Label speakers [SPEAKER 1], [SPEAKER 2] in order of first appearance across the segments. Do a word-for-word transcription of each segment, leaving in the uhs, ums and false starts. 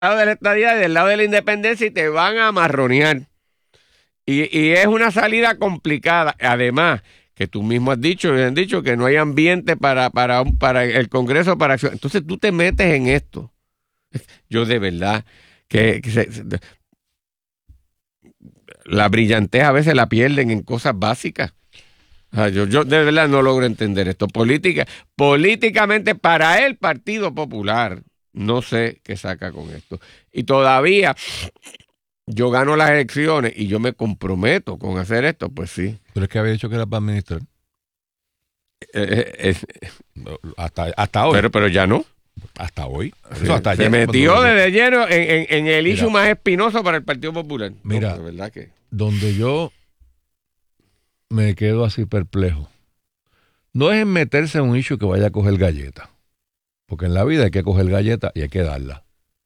[SPEAKER 1] lado de la estadidad y del lado de la independencia y te van a marronear. Y, y es una salida complicada. Además, que tú mismo has dicho, y han dicho que no hay ambiente para, para, para el Congreso para acción. Entonces tú te metes en esto. Yo de verdad que, que se, se, la brillantez a veces la pierden en cosas básicas. O sea, yo, yo de verdad no logro entender esto. Política, políticamente para el Partido Popular, no sé qué saca con esto. Y todavía yo gano las elecciones y yo me comprometo con hacer esto, pues sí.
[SPEAKER 2] Pero es que había dicho que era para administrar.
[SPEAKER 1] Eh, eh, eh,
[SPEAKER 2] hasta, hasta hoy.
[SPEAKER 1] Pero, pero ya no.
[SPEAKER 2] Hasta hoy.
[SPEAKER 1] Sí,
[SPEAKER 2] Eso hasta
[SPEAKER 1] se
[SPEAKER 2] ayer,
[SPEAKER 1] metió desde lleno en, en, en el
[SPEAKER 2] Mira,
[SPEAKER 1] issue más espinoso para el Partido Popular.
[SPEAKER 2] Mira,
[SPEAKER 1] no, de verdad que...
[SPEAKER 2] donde yo me quedo así perplejo, no es en meterse en un issue que vaya a coger galleta. Porque en la vida hay que coger galleta y hay que darla.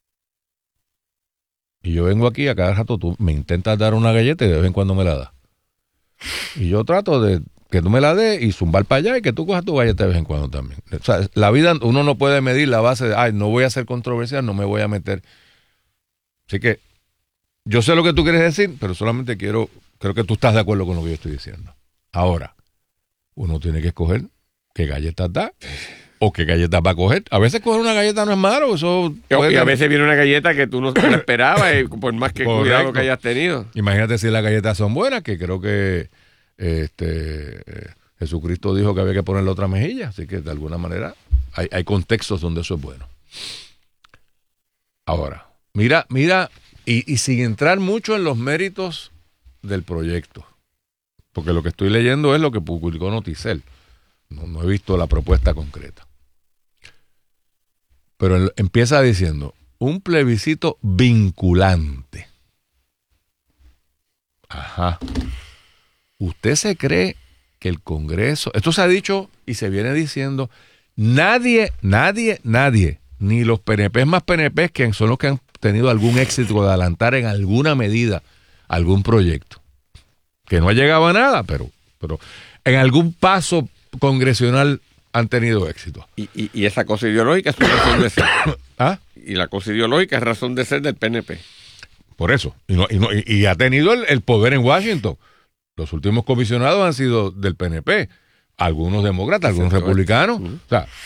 [SPEAKER 2] Y yo vengo aquí a cada rato, tú me intentas dar una galleta y de vez en cuando me la das. Y yo trato de que tú me la des y zumbar para allá y que tú cojas tu galleta de vez en cuando también. O sea, la vida uno no puede medir la base de, ay, no voy a ser controversial, no me voy a meter. Así que yo sé lo que tú quieres decir, pero solamente quiero, creo que tú estás de acuerdo con lo que yo estoy diciendo. Ahora, uno tiene que escoger qué galletas da o qué galletas va a coger. A veces coger una galleta no es malo. Eso puede...
[SPEAKER 1] Y a veces viene una galleta que tú no te la esperabas, y por más que
[SPEAKER 2] Correcto.
[SPEAKER 1] Cuidado que hayas tenido.
[SPEAKER 2] Imagínate si las galletas son buenas, que creo que este Jesucristo dijo que había que ponerle otra mejilla. Así que de alguna manera hay, hay contextos donde eso es bueno. Ahora, mira, mira, y, y sin entrar mucho en los méritos del proyecto, porque lo que estoy leyendo es lo que publicó Noticel. No, no he visto la propuesta concreta. Pero él empieza diciendo, un plebiscito vinculante. Ajá. ¿Usted se cree que el Congreso, esto se ha dicho y se viene diciendo, nadie, nadie, nadie, ni los P N P más P N P que son los que han tenido algún éxito de adelantar en alguna medida algún proyecto, que no ha llegado a nada, pero, pero en algún paso congresional han tenido éxito.
[SPEAKER 1] Y, y, y esa cosa ideológica es su razón de ser.
[SPEAKER 2] ¿Ah?
[SPEAKER 1] Y la cosa ideológica es razón de ser del P N P.
[SPEAKER 2] Por eso. Y, no, y, no, y, y ha tenido el, el poder en Washington. Los últimos comisionados han sido del P N P. Algunos demócratas, algunos republicanos. Uh-huh. O sea,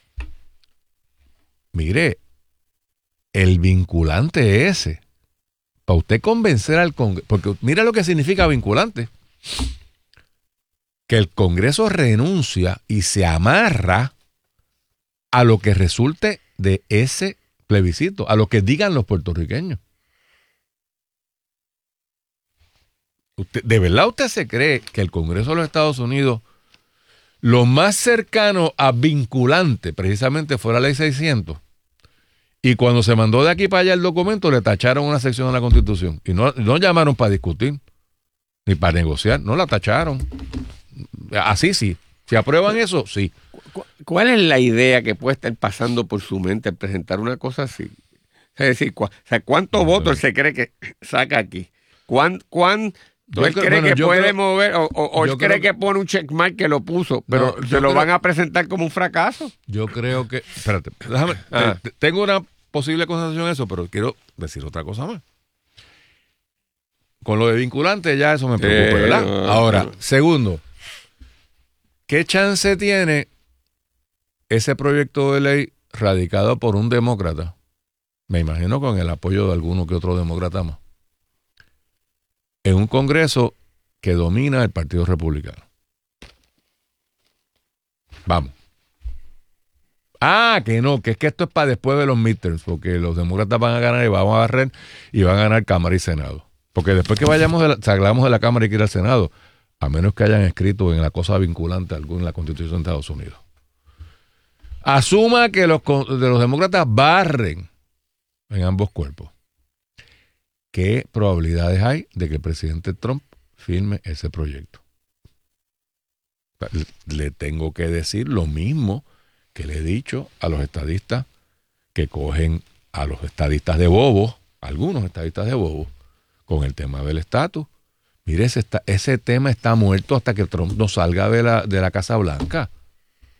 [SPEAKER 2] mire, el vinculante ese, para usted convencer al Congreso, porque mira lo que significa vinculante, que el Congreso renuncia y se amarra a lo que resulte de ese plebiscito, a lo que digan los puertorriqueños. Usted, ¿de verdad usted se cree que el Congreso de los Estados Unidos, lo más cercano a vinculante precisamente fue la ley seiscientos? Y cuando se mandó de aquí para allá el documento, le tacharon una sección de la Constitución. Y no, no llamaron para discutir, ni para negociar, no la tacharon. Así sí. Si aprueban eso, sí.
[SPEAKER 1] ¿Cuál es la idea que puede estar pasando por su mente al presentar una cosa así? Es decir, ¿cu- o sea, ¿cuántos no, votos él se cree que saca aquí? ¿Cuán, cuán, ¿Él creo, cree bueno, que puede creo, mover o, o, o él cree que, que pone un checkmark que lo puso, pero no, se lo creo, van a presentar como un fracaso?
[SPEAKER 2] Yo creo que... Espérate, déjame, ah. te, tengo una posible conversación en eso, pero quiero decir otra cosa más. Con lo de vinculante ya eso me preocupa, eh, ¿verdad? No, Ahora, no. segundo, ¿qué chance tiene ese proyecto de ley radicado por un demócrata? Me imagino con el apoyo de alguno que otro demócrata más. En un Congreso que domina el Partido Republicano. Vamos. Ah, que no, que es que esto es para después de los midterms, porque los demócratas van a ganar y vamos a barrer y van a ganar Cámara y Senado. Porque después que vayamos de la, salgamos de la Cámara y que ir al Senado, a menos que hayan escrito en la cosa vinculante algo en la Constitución de Estados Unidos. Asuma que los, de los demócratas barren en ambos cuerpos. ¿Qué probabilidades hay de que el presidente Trump firme ese proyecto? Le tengo que decir lo mismo que le he dicho a los estadistas que cogen a los estadistas de bobos, algunos estadistas de bobos, con el tema del estatus. Mire, ese, está, ese tema está muerto hasta que Trump no salga de la, de la Casa Blanca.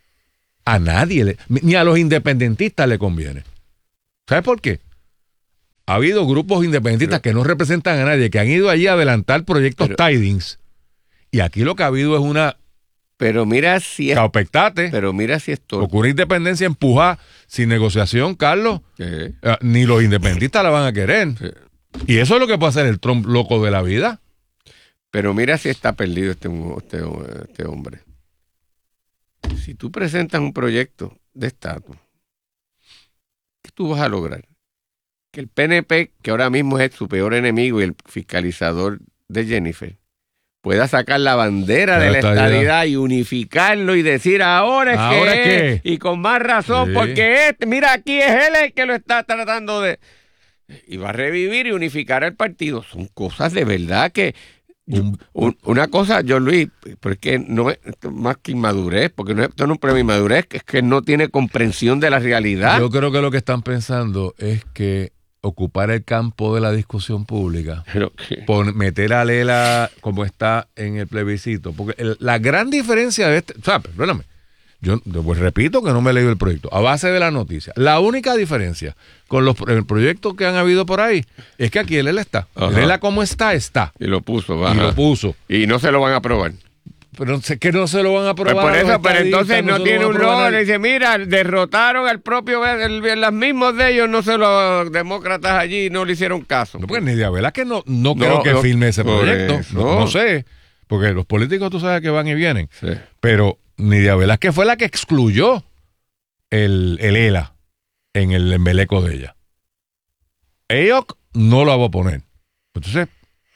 [SPEAKER 2] A nadie, le, ni a los independentistas le conviene. ¿Sabes por qué? ha habido grupos independentistas pero, que no representan a nadie, que han ido allí a adelantar proyectos pero, tidings, y aquí lo que ha habido es una
[SPEAKER 1] pero mira si es
[SPEAKER 2] caupectate,
[SPEAKER 1] pero mira si esto
[SPEAKER 2] ocurre independencia empujar sin negociación, Carlos,
[SPEAKER 1] sí.
[SPEAKER 2] eh, ni los independentistas la van a querer, sí. Y eso es lo que puede hacer el Trump loco de la vida.
[SPEAKER 1] Pero mira si está perdido este, este, este hombre. Si tú presentas un proyecto de estatus, ¿qué tú vas a lograr? Que el P N P, que ahora mismo es su peor enemigo y el fiscalizador de Jennifer, pueda sacar la bandera de la estadidad y unificarlo y decir ahora es
[SPEAKER 2] ¿Ahora
[SPEAKER 1] que
[SPEAKER 2] qué?
[SPEAKER 1] Es, y con más razón,
[SPEAKER 2] Sí.
[SPEAKER 1] porque este, mira, aquí es él el que lo está tratando de... Y va a revivir y unificar el partido. Son cosas de verdad que... Un, un, una cosa, John Luis, porque no es más que inmadurez, porque no es, esto no es un problema de inmadurez, es que no tiene comprensión de la realidad.
[SPEAKER 2] Yo creo que lo que están pensando es que ocupar el campo de la discusión pública,
[SPEAKER 1] Pero,
[SPEAKER 2] por meter a Lela como está en el plebiscito, porque el, la gran diferencia de este, o sea, perdóname, yo pues repito que no me he leído el proyecto, a base de la noticia, la única diferencia con los el proyectos que han habido por ahí es que aquí Lela está, Lela como está, está.
[SPEAKER 1] Y lo puso,
[SPEAKER 2] baja. Y lo puso.
[SPEAKER 1] Y no se lo van a aprobar.
[SPEAKER 2] Pero sé que no se lo van a aprobar.
[SPEAKER 1] Pues por eso, pero entonces no, no tiene un logro. Dice, mira, derrotaron al propio, el, el, los mismos de ellos, no se los demócratas allí, no le hicieron caso.
[SPEAKER 2] No, pues ni de verdad que no, no, no creo que no, firme ese proyecto. No, no sé, porque los políticos tú sabes que van y vienen.
[SPEAKER 1] Sí.
[SPEAKER 2] Pero Nidia Velázquez fue la que excluyó el, el E L A en el embeleco de ella. Ellos no lo va a poner. Entonces,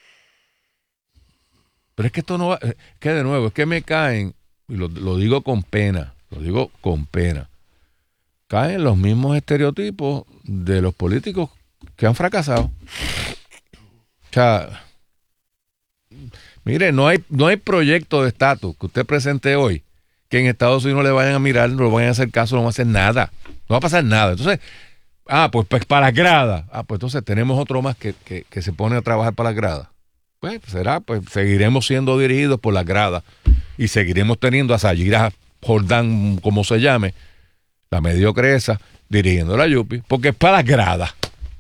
[SPEAKER 2] pero es que esto no va, es que de nuevo, es que me caen, y lo, lo digo con pena, lo digo con pena, caen los mismos estereotipos de los políticos que han fracasado. O sea, mire, no hay, no hay proyecto de estatus que usted presente hoy que en Estados Unidos le vayan a mirar, no le vayan a hacer caso, no va a hacer nada, no va a pasar nada. Entonces, ah, pues, pues para las gradas, ah, pues entonces tenemos otro más que, que, que se pone a trabajar para las gradas. Pues será, pues seguiremos siendo dirigidos por las gradas y seguiremos teniendo a Sayira Jordán, como se llame, la mediocre esa, dirigiendo la Yupi, porque es para las gradas.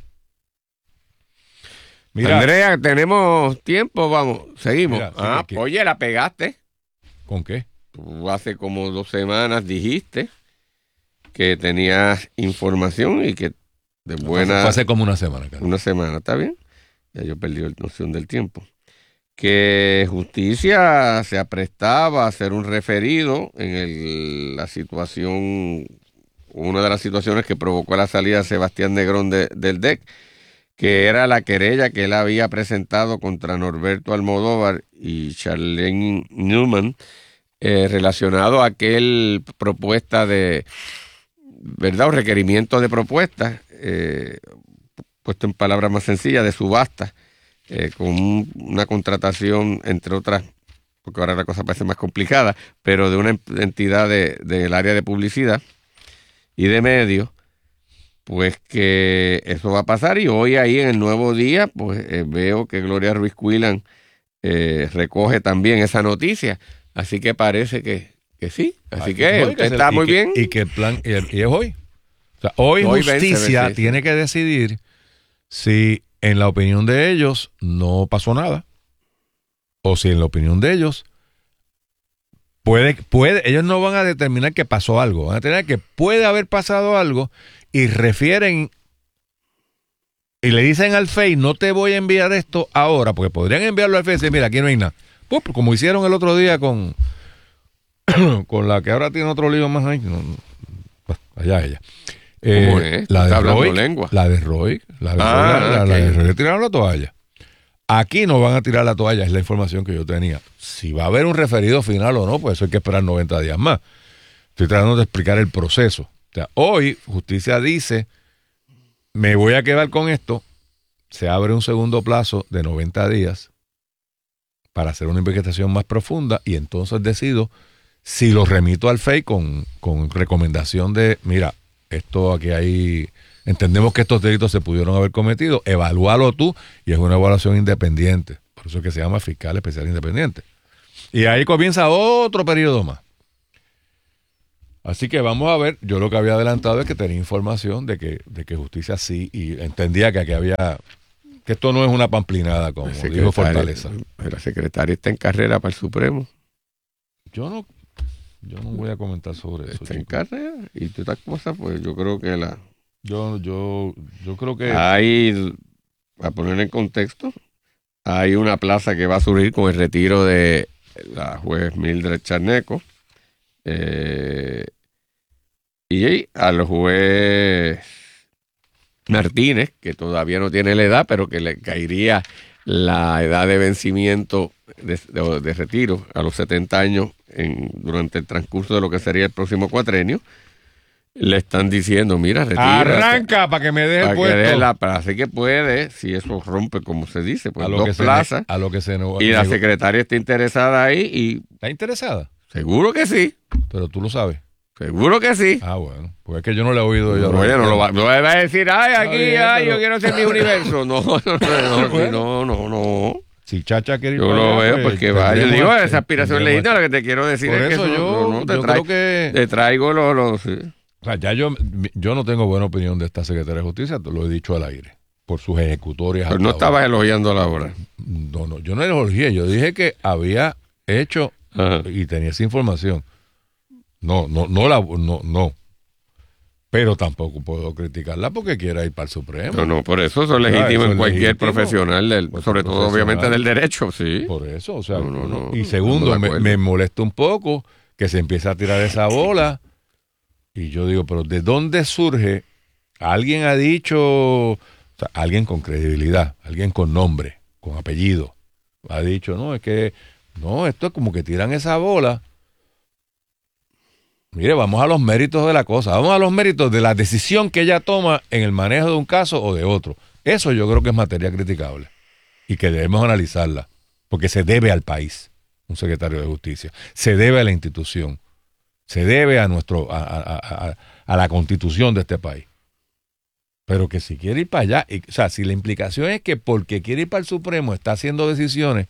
[SPEAKER 1] Mira, Andrea, tenemos tiempo, vamos, seguimos.
[SPEAKER 2] Mira,
[SPEAKER 1] ah,
[SPEAKER 2] sí,
[SPEAKER 1] oye, la pegaste.
[SPEAKER 2] ¿Con qué?
[SPEAKER 1] Tú hace como dos semanas dijiste que tenías información y que de buena...
[SPEAKER 2] Fue hace como una semana. Carlos.
[SPEAKER 1] Una semana, ¿está bien? Ya yo perdí la noción del tiempo. Que Justicia se aprestaba a hacer un referido en el, la situación, una de las situaciones que provocó la salida de Sebastián Negrón de, del D E C, que era la querella que él había presentado contra Norberto Almodóvar y Charlene Newman, eh, relacionado a aquel propuesta de, ¿verdad? O requerimiento de propuestas, eh, puesto en palabras más sencillas, de subasta, eh, con un, una contratación, entre otras, porque ahora la cosa parece más complicada, pero de una entidad de, del área de publicidad y de medios, pues que eso va a pasar. Y hoy ahí en el Nuevo Día, pues eh, veo que Gloria Ruiz Cuilán eh, recoge también esa noticia, así que parece que, que sí, así Ay, que usted que está muy
[SPEAKER 2] que,
[SPEAKER 1] bien.
[SPEAKER 2] Y que el plan, y, el, y es hoy. O sea, hoy, hoy Justicia vence, tiene que decidir si en la opinión de ellos no pasó nada o si en la opinión de ellos puede, puede, ellos no van a determinar que pasó algo, van a tener que puede haber pasado algo y refieren y le dicen al F E I, no te voy a enviar esto ahora, porque podrían enviarlo al F E I y decir, mira, aquí no hay nada. Pues, como hicieron el otro día con con la que ahora tiene otro lío más ahí, no, no, allá ella.
[SPEAKER 1] ¿Cómo eh, es?
[SPEAKER 2] La de Roy,
[SPEAKER 1] lengua.
[SPEAKER 2] La de Roy, la de
[SPEAKER 1] ah,
[SPEAKER 2] Roy, la,
[SPEAKER 1] okay.
[SPEAKER 2] la de Roy le tiraron la toalla. Aquí no van a tirar la toalla, es la información que yo tenía. Si va a haber un referido final o no, pues eso hay que esperar noventa días más. Estoy tratando de explicar el proceso. O sea, hoy Justicia dice, me voy a quedar con esto, se abre un segundo plazo de noventa días para hacer una investigación más profunda y entonces decido si lo remito al F E I con, con recomendación de, mira, esto aquí hay, entendemos que estos delitos se pudieron haber cometido, evalúalo tú y es una evaluación independiente, por eso es que se llama fiscal especial independiente. Y ahí comienza otro periodo más. Así que vamos a ver, yo lo que había adelantado es que tenía información de que, de que justicia sí, y entendía que aquí había, que esto no es una pamplinada, como dijo Fortaleza.
[SPEAKER 1] La secretaria está en carrera para el Supremo.
[SPEAKER 2] Yo no, yo no voy a comentar sobre eso.
[SPEAKER 1] Está en carrera, y todas estas cosas, pues yo creo que la...
[SPEAKER 2] Yo, yo, yo creo que...
[SPEAKER 1] Hay, para poner en contexto, hay una plaza que va a surgir con el retiro de la juez Mildred Charneco, eh, y al juez Martínez, que todavía no tiene la edad, pero que le caería la edad de vencimiento de, de, de retiro a los setenta años en, durante el transcurso de lo que sería el próximo cuatrenio. Le están diciendo, mira, retira.
[SPEAKER 2] Arranca para que me dé el puesto.
[SPEAKER 1] Que la, así que puede, si eso rompe, como se dice, pues
[SPEAKER 2] a lo
[SPEAKER 1] dos
[SPEAKER 2] que se
[SPEAKER 1] plazas.
[SPEAKER 2] Ne, a lo que se no,
[SPEAKER 1] y la secretaria está interesada ahí. Y
[SPEAKER 2] ¿Está interesada?
[SPEAKER 1] Seguro que sí.
[SPEAKER 2] Pero tú lo sabes.
[SPEAKER 1] Seguro que sí.
[SPEAKER 2] Ah, bueno. Porque es que yo no le he oído. Yo
[SPEAKER 1] no, oye, no, lo va, no va a decir, ay, aquí,
[SPEAKER 2] bien,
[SPEAKER 1] ay,
[SPEAKER 2] pero...
[SPEAKER 1] yo quiero ser mi universo. No, no, no, no, no, no, no.
[SPEAKER 2] Si Chacha quiere ir
[SPEAKER 1] yo
[SPEAKER 2] para
[SPEAKER 1] lo
[SPEAKER 2] allá,
[SPEAKER 1] veo porque va. Yo digo, esa aspiración legítima, lo que te quiero decir
[SPEAKER 2] por
[SPEAKER 1] es
[SPEAKER 2] eso
[SPEAKER 1] que
[SPEAKER 2] yo,
[SPEAKER 1] no, no, te,
[SPEAKER 2] yo
[SPEAKER 1] traigo,
[SPEAKER 2] creo que...
[SPEAKER 1] te traigo los... los sí.
[SPEAKER 2] O sea, ya yo, yo no tengo buena opinión de esta secretaria de Justicia, te lo he dicho al aire, por sus ejecutorias.
[SPEAKER 1] Pero no estabas elogiando a la hora.
[SPEAKER 2] No, no, yo no elogié, yo dije que había hecho Ajá. y tenía esa información. No, no, no la, no, no. Pero tampoco puedo criticarla porque quiera ir para el Supremo.
[SPEAKER 1] No, no, por eso eso es legítimo en cualquier legítimo. profesional, del, pues sobre todo obviamente del derecho, sí.
[SPEAKER 2] Por eso, o sea,
[SPEAKER 1] no, no, no,
[SPEAKER 2] y segundo, no me, me molesta un poco que se empiece a tirar esa bola y yo digo, pero ¿de dónde surge? Alguien ha dicho, o sea, alguien con credibilidad, alguien con nombre, con apellido, ha dicho, no, es que, no, esto es como que tiran esa bola. Mire, vamos a los méritos de la cosa, vamos a los méritos de la decisión que ella toma en el manejo de un caso o de otro. Eso yo creo que es materia criticable y que debemos analizarla, porque se debe al país, un secretario de justicia, se debe a la institución, se debe a nuestro a, a, a, a la constitución de este país. Pero que si quiere ir para allá, y, o sea, si la implicación es que porque quiere ir para el Supremo está haciendo decisiones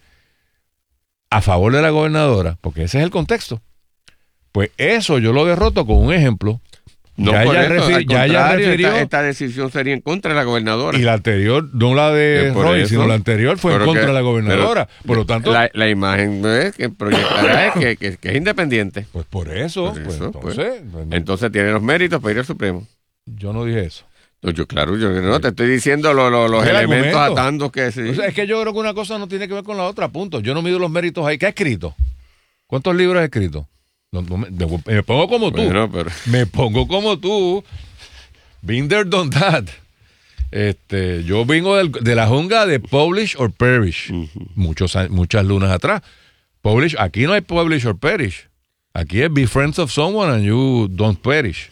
[SPEAKER 2] a favor de la gobernadora, porque ese es el contexto, pues eso yo lo derroto con un ejemplo.
[SPEAKER 1] No,
[SPEAKER 2] ya,
[SPEAKER 1] por
[SPEAKER 2] ella,
[SPEAKER 1] eso,
[SPEAKER 2] refi- ya ella refirió.
[SPEAKER 1] Esta, esta decisión sería en contra de la gobernadora.
[SPEAKER 2] Y la anterior, no la de Roy, sino la anterior fue en contra que, de la gobernadora. Pero, por lo tanto.
[SPEAKER 1] La, la imagen ¿ves? que proyectará es que, que, que es independiente.
[SPEAKER 2] Pues por eso.
[SPEAKER 1] Por
[SPEAKER 2] pues,
[SPEAKER 1] eso
[SPEAKER 2] entonces,
[SPEAKER 1] pues, entonces tiene los méritos para ir al Supremo.
[SPEAKER 2] Yo no dije eso.
[SPEAKER 1] No, yo, claro, yo no te estoy diciendo lo, lo, los elementos argumento. atando que sí.
[SPEAKER 2] O sea, es que yo creo que una cosa no tiene que ver con la otra, punto. Yo no mido los méritos ahí. ¿Qué ha escrito? ¿Cuántos libros ha escrito? No, no, me, me pongo como tú.
[SPEAKER 1] Bueno, pero...
[SPEAKER 2] Me pongo como tú. Been there, done that. Este, yo vengo del, de la jungla de Publish or Perish. Uh-huh. Muchos, muchas lunas atrás. Publish, aquí no hay Publish or Perish. Aquí es Be Friends of Someone and You Don't Perish.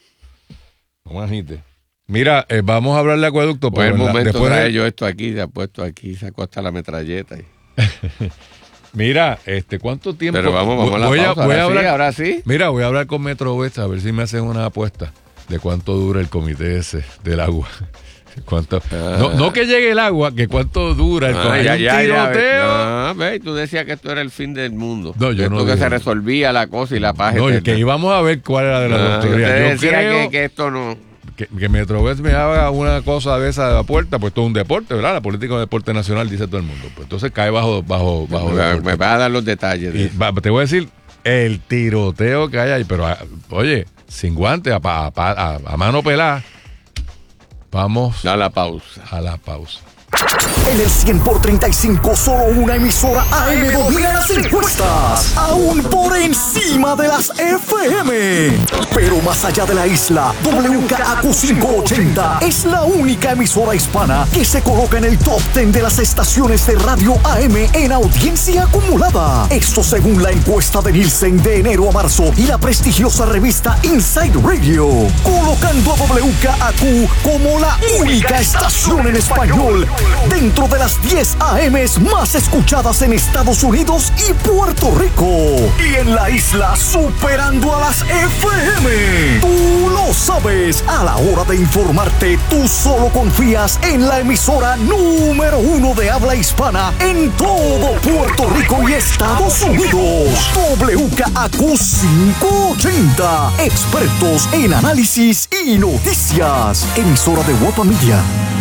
[SPEAKER 2] No me agite. Mira, eh, vamos a hablar de acueducto.
[SPEAKER 1] Pues el momento
[SPEAKER 2] después
[SPEAKER 1] trae
[SPEAKER 2] de...
[SPEAKER 1] yo esto aquí, se ha puesto aquí, sacó hasta la metralleta. Y...
[SPEAKER 2] Mira, este, ¿cuánto tiempo?
[SPEAKER 1] Pero vamos, vamos a la
[SPEAKER 2] voy
[SPEAKER 1] pausa.
[SPEAKER 2] A, voy
[SPEAKER 1] ahora,
[SPEAKER 2] a hablar,
[SPEAKER 1] sí, ahora sí.
[SPEAKER 2] Mira, voy a hablar con Metro Oeste a ver si me hacen una apuesta de cuánto dura el comité ese del agua. ¿Cuánto? Ah. No, no que llegue el agua, que cuánto dura el
[SPEAKER 1] ah, ya, ya,
[SPEAKER 2] tiroteo.
[SPEAKER 1] Ya, no, ve, tú decías que esto era el fin del mundo.
[SPEAKER 2] No, yo
[SPEAKER 1] esto
[SPEAKER 2] no
[SPEAKER 1] que
[SPEAKER 2] dije.
[SPEAKER 1] se resolvía la cosa y la paz.
[SPEAKER 2] No, que íbamos a ver cuál era de la
[SPEAKER 1] ah,
[SPEAKER 2] doctoría.
[SPEAKER 1] Yo,
[SPEAKER 2] yo
[SPEAKER 1] decía
[SPEAKER 2] creo
[SPEAKER 1] que, que esto no.
[SPEAKER 2] Que, que Metro West me haga una cosa de esa de la puerta, pues todo un deporte, ¿verdad? La política de deporte nacional, dice todo el mundo. Pues entonces cae bajo bajo bajo.
[SPEAKER 1] Me, me va a dar los detalles.
[SPEAKER 2] Y, va, te voy a decir el tiroteo que hay ahí, pero a, oye, sin guantes, a, a, a, a mano pelada. Vamos
[SPEAKER 1] a la pausa.
[SPEAKER 2] A la pausa.
[SPEAKER 3] En el cien por treinta y cinco, solo una emisora A M domina las encuestas, aún por encima de las F M. Pero más allá de la isla, W K A Q quinientos ochenta es la única emisora hispana que se coloca en el top diez de las estaciones de radio A M en audiencia acumulada. Esto según la encuesta de Nielsen de enero a marzo y la prestigiosa revista Inside Radio, colocando a W K A Q como la única estación en español Dentro de las diez A Ms más escuchadas en Estados Unidos y Puerto Rico. Y en la isla superando a las F M. Tú lo sabes. A la hora de informarte, tú solo confías en la emisora número uno de habla hispana en todo Puerto Rico y Estados Unidos. W K A Q quinientos ochenta. Expertos en análisis y noticias. Emisora de Guapa Media.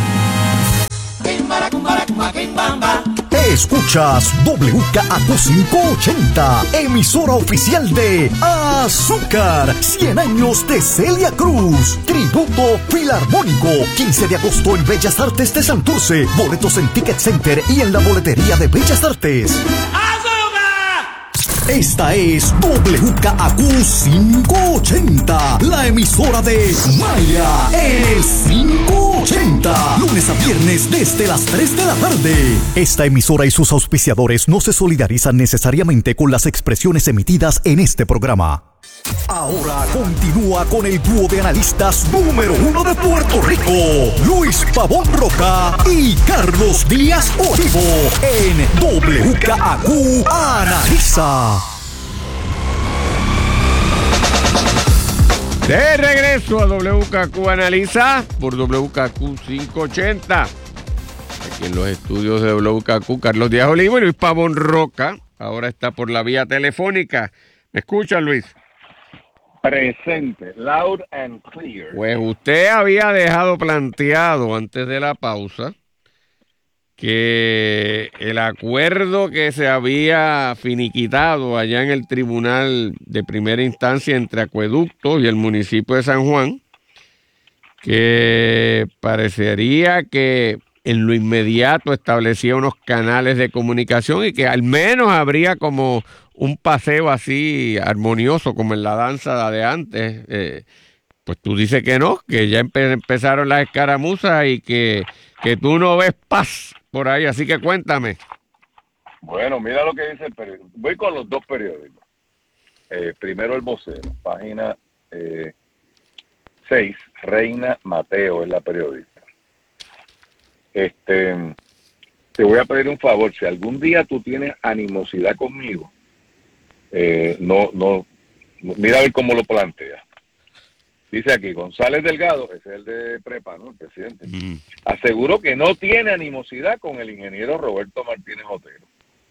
[SPEAKER 3] Escuchas W K A Q quinientos ochenta, emisora oficial de Azúcar, cien años de Celia Cruz, tributo filarmónico, quince de agosto en Bellas Artes de Santurce, boletos en Ticket Center y en la boletería de Bellas Artes. Esta es W K A Q quinientos ochenta, la emisora de Maya, el quinientos ochenta, lunes a viernes desde las tres de la tarde. Esta emisora y sus auspiciadores no se solidarizan necesariamente con las expresiones emitidas en este programa. Ahora continúa con el dúo de analistas número uno de Puerto Rico, Luis Pavón Roca y Carlos Díaz Olivo, en W K A Q Analiza.
[SPEAKER 1] De regreso a W K Q Analiza por W K Q quinientos ochenta. Aquí en los estudios de W K Q, Carlos Díaz Olivo y Luis Pavón Roca. Ahora está por la vía telefónica. ¿Me escucha, Luis?
[SPEAKER 4] Presente, loud and clear.
[SPEAKER 1] Pues usted había dejado planteado antes de la pausa que el acuerdo que se había finiquitado allá en el tribunal de primera instancia entre Acueductos y el municipio de San Juan, que parecería que en lo inmediato establecía unos canales de comunicación y que al menos habría como un paseo así armonioso como en la danza de antes, eh, pues tú dices que no, que ya empe- empezaron las escaramuzas y que, que tú no ves paz por ahí, así que cuéntame.
[SPEAKER 4] Bueno, mira lo que dice el periódico. Voy con los dos periódicos. Eh, primero el Vocero, página eh, seis, Reina Mateo es la periodista. Este, te voy a pedir un favor, si algún día tú tienes animosidad conmigo, Eh, no, no, mira a ver cómo lo plantea. Dice aquí, González Delgado, ese es el de Prepa, ¿no? El presidente. Mm. Aseguró que no tiene animosidad con el ingeniero Roberto Martínez Otero.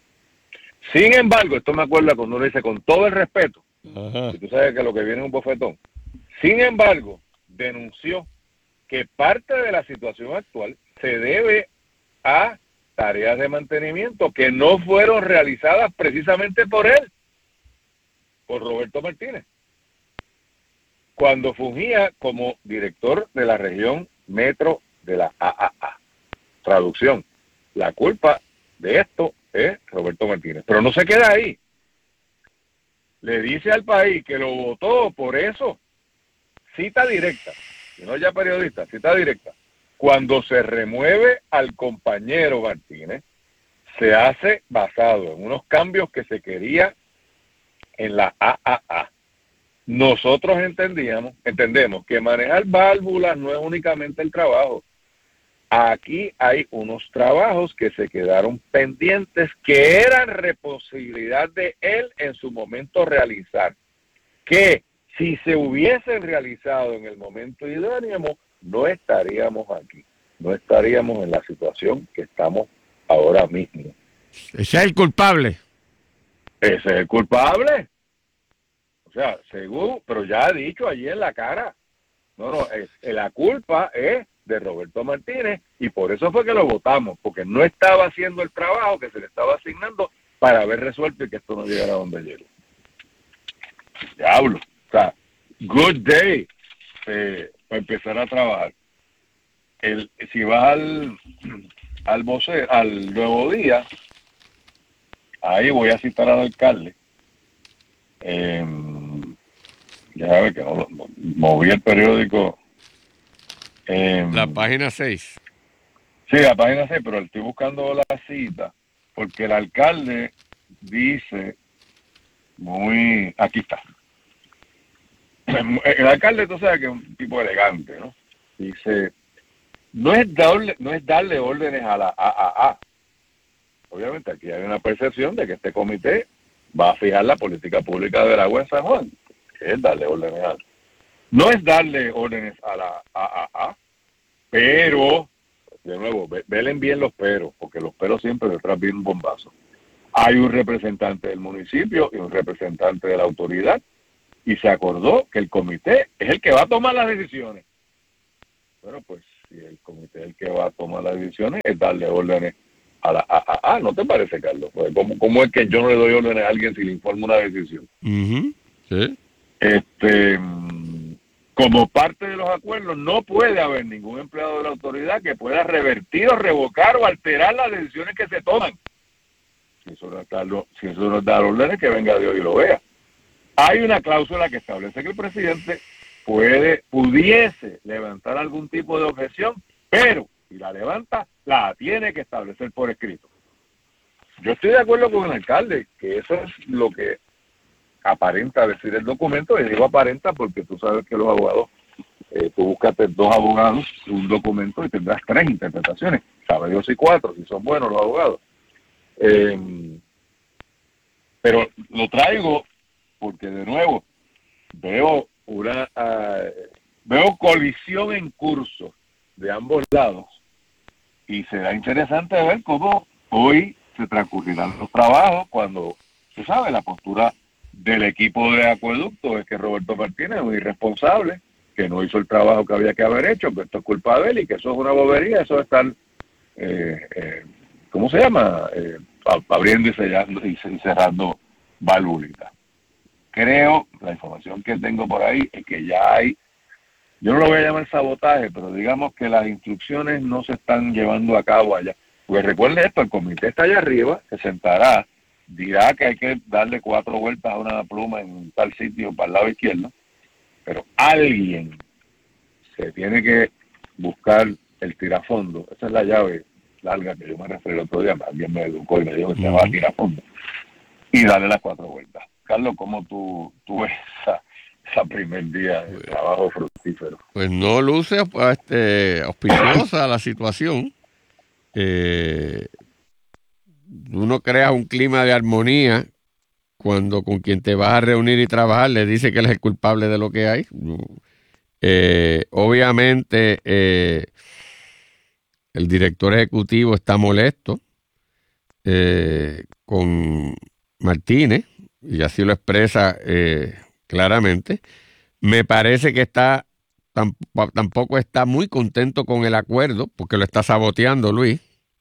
[SPEAKER 4] Sin embargo, esto me acuerda cuando uno dice con todo el respeto, y tú sabes que lo que viene es un bofetón. Sin embargo, denunció que parte de la situación actual se debe a tareas de mantenimiento que no fueron realizadas precisamente por él, por Roberto Martínez, cuando fungía como director de la región metro de la A A A. Traducción, la culpa de esto es Roberto Martínez. Pero no se queda ahí. Le dice al país que lo votó por eso. Cita directa, si no ya periodista, cita directa. Cuando se remueve al compañero Martínez, se hace basado en unos cambios que se quería en la A A A. Nosotros entendíamos, entendemos que manejar válvulas no es únicamente el trabajo. Aquí hay unos trabajos que se quedaron pendientes que eran responsabilidad de él en su momento realizar, que si se hubiesen realizado en el momento idóneo, no estaríamos aquí, no estaríamos en la situación que estamos ahora mismo.
[SPEAKER 1] Ese es el culpable.
[SPEAKER 4] Ese es el culpable. O sea, según, pero ya ha dicho allí en la cara. No, no, es, la culpa es de Roberto Martínez y por eso fue que lo votamos, porque no estaba haciendo el trabajo que se le estaba asignando para haber resuelto y que esto no llegara a donde llegó. Diablo. O sea, good day eh, para empezar a trabajar. El, si vas al, al, vocero, al Nuevo Día, ahí voy a citar al alcalde. Eh, ya sabes que no, no, moví el periódico. Eh,
[SPEAKER 1] la página seis.
[SPEAKER 4] Sí, la página seis, pero estoy buscando la cita, porque el alcalde dice muy... Aquí está. El alcalde, tú sabes que es un tipo elegante, ¿no? Dice, no es darle, no es darle órdenes a la A A A. Obviamente aquí hay una percepción de que este comité va a fijar la política pública del agua en San Juan, que es darle órdenes a no es darle órdenes a la A A A, pero, de nuevo, velen bien los peros, porque los peros siempre detrás viene un bombazo. Hay un representante del municipio y un representante de la autoridad, y se acordó que el comité es el que va a tomar las decisiones. Bueno, pues si el comité es el que va a tomar las decisiones, es darle órdenes a la A A A, ¿no te parece, Carlos? Pues, ¿cómo, ¿Cómo es que yo no le doy órdenes a alguien si le informo una decisión?
[SPEAKER 1] Uh-huh. Sí.
[SPEAKER 4] Este, como parte de los acuerdos, no puede haber ningún empleado de la autoridad que pueda revertir o revocar o alterar las decisiones que se toman. Si eso no es dar, si eso no es dar órdenes, que venga Dios y lo vea. Hay una cláusula que establece que el presidente puede, pudiese levantar algún tipo de objeción, pero si la levanta, la tiene que establecer por escrito. Yo estoy de acuerdo con el alcalde, que eso es lo que aparenta decir el documento, y digo aparenta porque tú sabes que los abogados, eh, tú buscaste dos abogados, un documento y tendrás tres interpretaciones, sabe Dios si cuatro, si son buenos los abogados. Eh, pero lo traigo porque de nuevo veo una uh, veo colisión en curso de ambos lados y será interesante ver cómo hoy se transcurrirán los trabajos cuando, tú sabes, la postura del equipo de acueducto es que Roberto Martínez es un irresponsable, que no hizo el trabajo que había que haber hecho, que esto es culpa de él y que eso es una bobería, eso es estar eh, eh, ¿cómo se llama? Eh, abriendo y, sellando, y cerrando valvulitas. Creo, la información que tengo por ahí es que ya hay, yo no lo voy a llamar sabotaje, pero digamos que las instrucciones no se están llevando a cabo allá. Pues recuerden esto, el comité está allá arriba, se sentará, dirá que hay que darle cuatro vueltas a una pluma en tal sitio para el lado izquierdo, pero alguien se tiene que buscar el tirafondo. Esa es la llave larga que yo me referí el otro día, alguien me educó y me dijo que se llama tirafondo, y darle las cuatro vueltas. Carlos, ¿cómo tú, tú ves esa, esa primer día de trabajo fructífero?
[SPEAKER 1] Pues no luce este, auspiciosa la situación. Eh, uno crea un clima de armonía cuando con quien te vas a reunir y trabajar le dice que él es el culpable de lo que hay. Eh, obviamente eh, el director ejecutivo está molesto eh, con Martínez y así lo expresa eh, claramente. Me parece que está tamp- tampoco está muy contento con el acuerdo porque lo está saboteando Luis.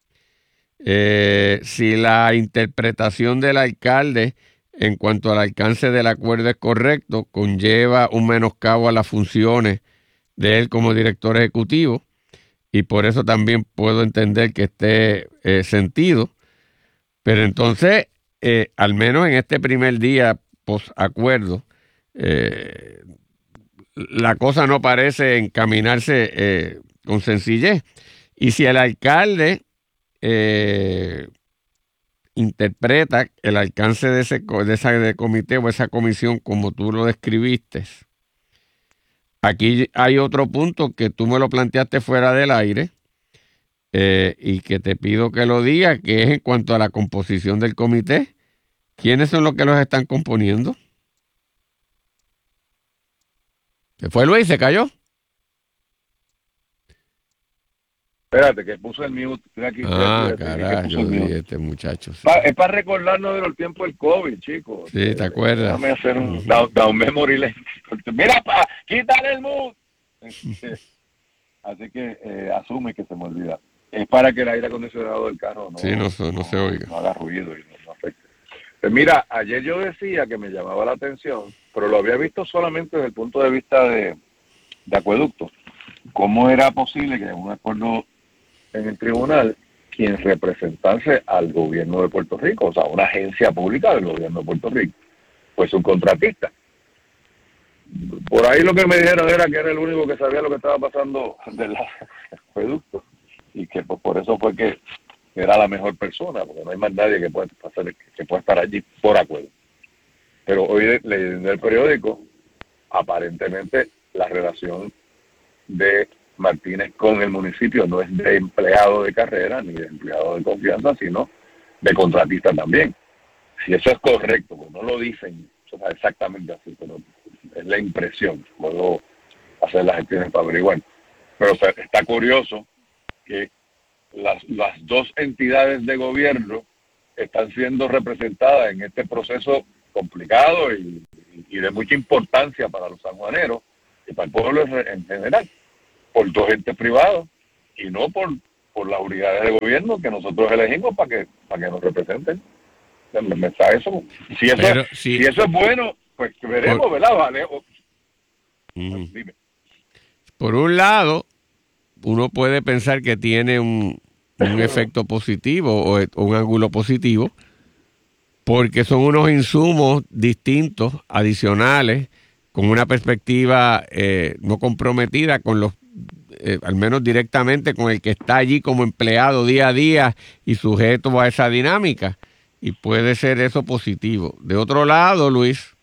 [SPEAKER 1] Eh, si la interpretación del alcalde en cuanto al alcance del acuerdo es correcto, conlleva un menoscabo a las funciones de él como director ejecutivo, y por eso también puedo entender que esté eh, sentido. Pero entonces, eh, al menos en este primer día post-acuerdo, eh, la cosa no parece encaminarse eh, con sencillez. Y si el alcalde eh, interpreta el alcance de ese de esa de comité o esa comisión como tú lo describiste, aquí hay otro punto que tú me lo planteaste fuera del aire eh, y que te pido que lo digas, que es en cuanto a la composición del comité. ¿Quiénes son los que los están componiendo? ¿Se fue Luis? ¿Se cayó?
[SPEAKER 4] Espérate, que puse el mute. Estoy aquí,
[SPEAKER 1] Ah,
[SPEAKER 4] estoy aquí,
[SPEAKER 1] carajo,
[SPEAKER 4] que puse
[SPEAKER 1] yo
[SPEAKER 4] el mute.
[SPEAKER 1] vi este muchacho. Sí,
[SPEAKER 4] Pa, es para recordarnos de los tiempos del COVID, chicos.
[SPEAKER 1] sí, ¿te acuerdas?
[SPEAKER 4] Déjame hacer un down, down memory lane. Mira, pa, quítale el mute. Así que eh, asume que se me olvida. Es para que el aire acondicionado del carro no,
[SPEAKER 1] Sí, no, se- no se oiga.
[SPEAKER 4] no haga ruido y no, no afecte. Pues mira, ayer yo decía que me llamaba la atención, pero lo había visto solamente desde el punto de vista de, de acueducto. ¿Cómo era posible que en un acuerdo en el tribunal quien representase al gobierno de Puerto Rico, o sea, una agencia pública del gobierno de Puerto Rico, pues un contratista? Por ahí lo que me dijeron era que era el único que sabía lo que estaba pasando del acueducto y que pues, por eso fue que era la mejor persona, porque no hay más nadie que pueda pasar, que pueda estar allí por acuerdo. Pero hoy leyendo el periódico, aparentemente la relación de Martínez con el municipio no es de empleado de carrera ni de empleado de confianza, sino de contratista también. Si eso es correcto, pues no lo dicen o sea, exactamente así, pero es la impresión. Puedo hacer las gestiones para averiguar. Pero o sea, está curioso que las, las dos entidades de gobierno están siendo representadas en este proceso complicado y, y de mucha importancia para los sanjuaneros y para el pueblo en general, por dos entes privados y no por, por las unidades de gobierno que nosotros elegimos para que para que nos representen. Me, me está eso. Si eso,
[SPEAKER 1] Pero, si,
[SPEAKER 4] si eso es bueno, pues veremos, por, ¿verdad? Vale. O,
[SPEAKER 1] uh, dime. Por un lado, uno puede pensar que tiene un, un efecto positivo o, o un ángulo positivo, porque son unos insumos distintos, adicionales, con una perspectiva eh, no comprometida con los, eh, al menos directamente con el que está allí como empleado día a día y sujeto a esa dinámica. Y puede ser eso positivo. De otro lado, Luis,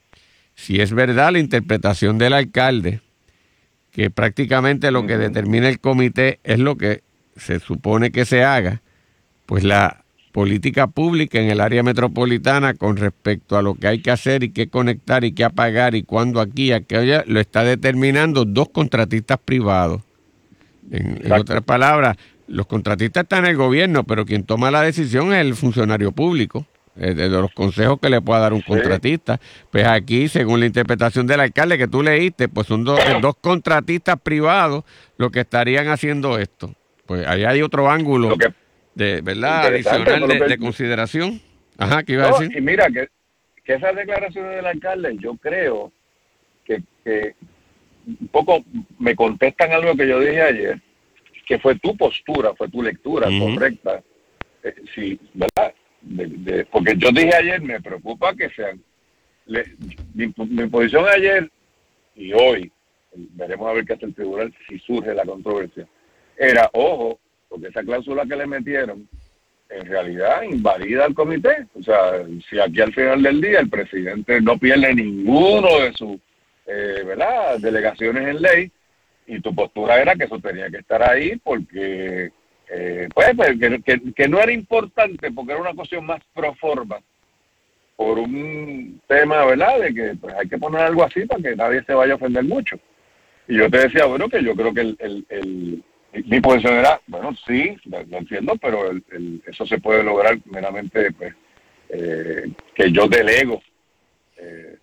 [SPEAKER 1] si es verdad la interpretación del alcalde, que prácticamente lo que determina el comité es lo que se supone que se haga, pues la política pública en el área metropolitana con respecto a lo que hay que hacer y qué conectar y qué apagar y cuándo aquí y aquella, lo está determinando dos contratistas privados. En, en otras palabras, los contratistas están en el gobierno, pero quien toma la decisión es el funcionario público, eh, de los consejos que le pueda dar un contratista. Sí. Pues aquí, según la interpretación del alcalde que tú leíste, pues son dos, dos contratistas privados los que estarían haciendo esto. Pues ahí hay otro ángulo que, de verdad adicional de, que, de consideración. Ajá, ¿qué iba no, a decir?
[SPEAKER 4] Y mira, que, que esas declaraciones del alcalde, yo creo que, que un poco me contestan algo que yo dije ayer, que fue tu postura, fue tu lectura uh-huh. correcta. Eh, sí, ¿verdad? De, de, porque yo dije ayer, me preocupa que sean... Le, mi, mi posición ayer y hoy, veremos a ver qué hace el tribunal si surge la controversia, era, ojo, porque esa cláusula que le metieron, en realidad invalida al comité. O sea, si aquí al final del día el presidente no pierde ninguno de sus eh, ¿verdad? delegaciones en ley, y tu postura era que eso tenía que estar ahí porque eh, pues, que, que, que no era importante, porque era una cuestión más pro forma, por un tema, ¿verdad?, de que pues hay que poner algo así para que nadie se vaya a ofender mucho. Y yo te decía, bueno, que yo creo que el, el, el mi posición era, bueno, sí, lo, lo entiendo, pero el, el, eso se puede lograr meramente, pues, eh, que yo delego. Eh,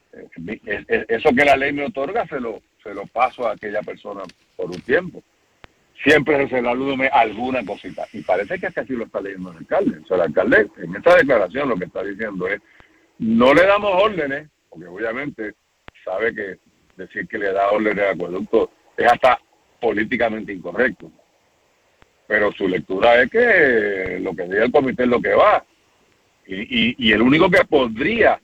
[SPEAKER 4] eh, eso que la ley me otorga, se lo se lo paso a aquella persona por un tiempo. Siempre reservándome alguna cosita. Y parece que así lo está leyendo el alcalde. O sea, el alcalde, en esta declaración, lo que está diciendo es, no le damos órdenes, porque obviamente sabe que decir que le da órdenes al acueducto es hasta políticamente incorrecto. Pero su lectura es que lo que diga el comité es lo que va. Y, y, y el único que podría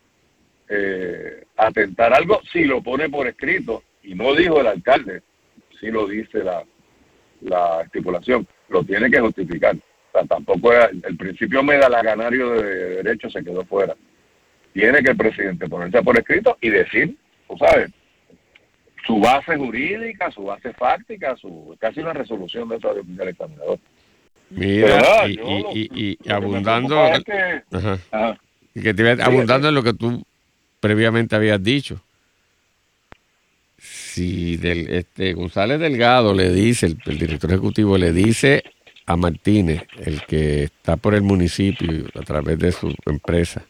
[SPEAKER 4] eh, atentar algo, si lo pone por escrito, y no dijo el alcalde, si lo dice la, la estipulación, lo tiene que justificar. O sea, tampoco era, el principio medalaganario de derecho se quedó fuera. Tiene que el presidente ponerse por escrito y decir, tú sabes, su base jurídica, su base fáctica, su casi una resolución de esa del examinador.
[SPEAKER 1] Mira, Pero, y, yo, y, y, y, y abundando, es que, ajá, ajá. Y que te, abundando en lo que tú previamente habías dicho. Si del, este González Delgado le dice, el, el director ejecutivo le dice a Martínez, el que está por el municipio a través de su empresa,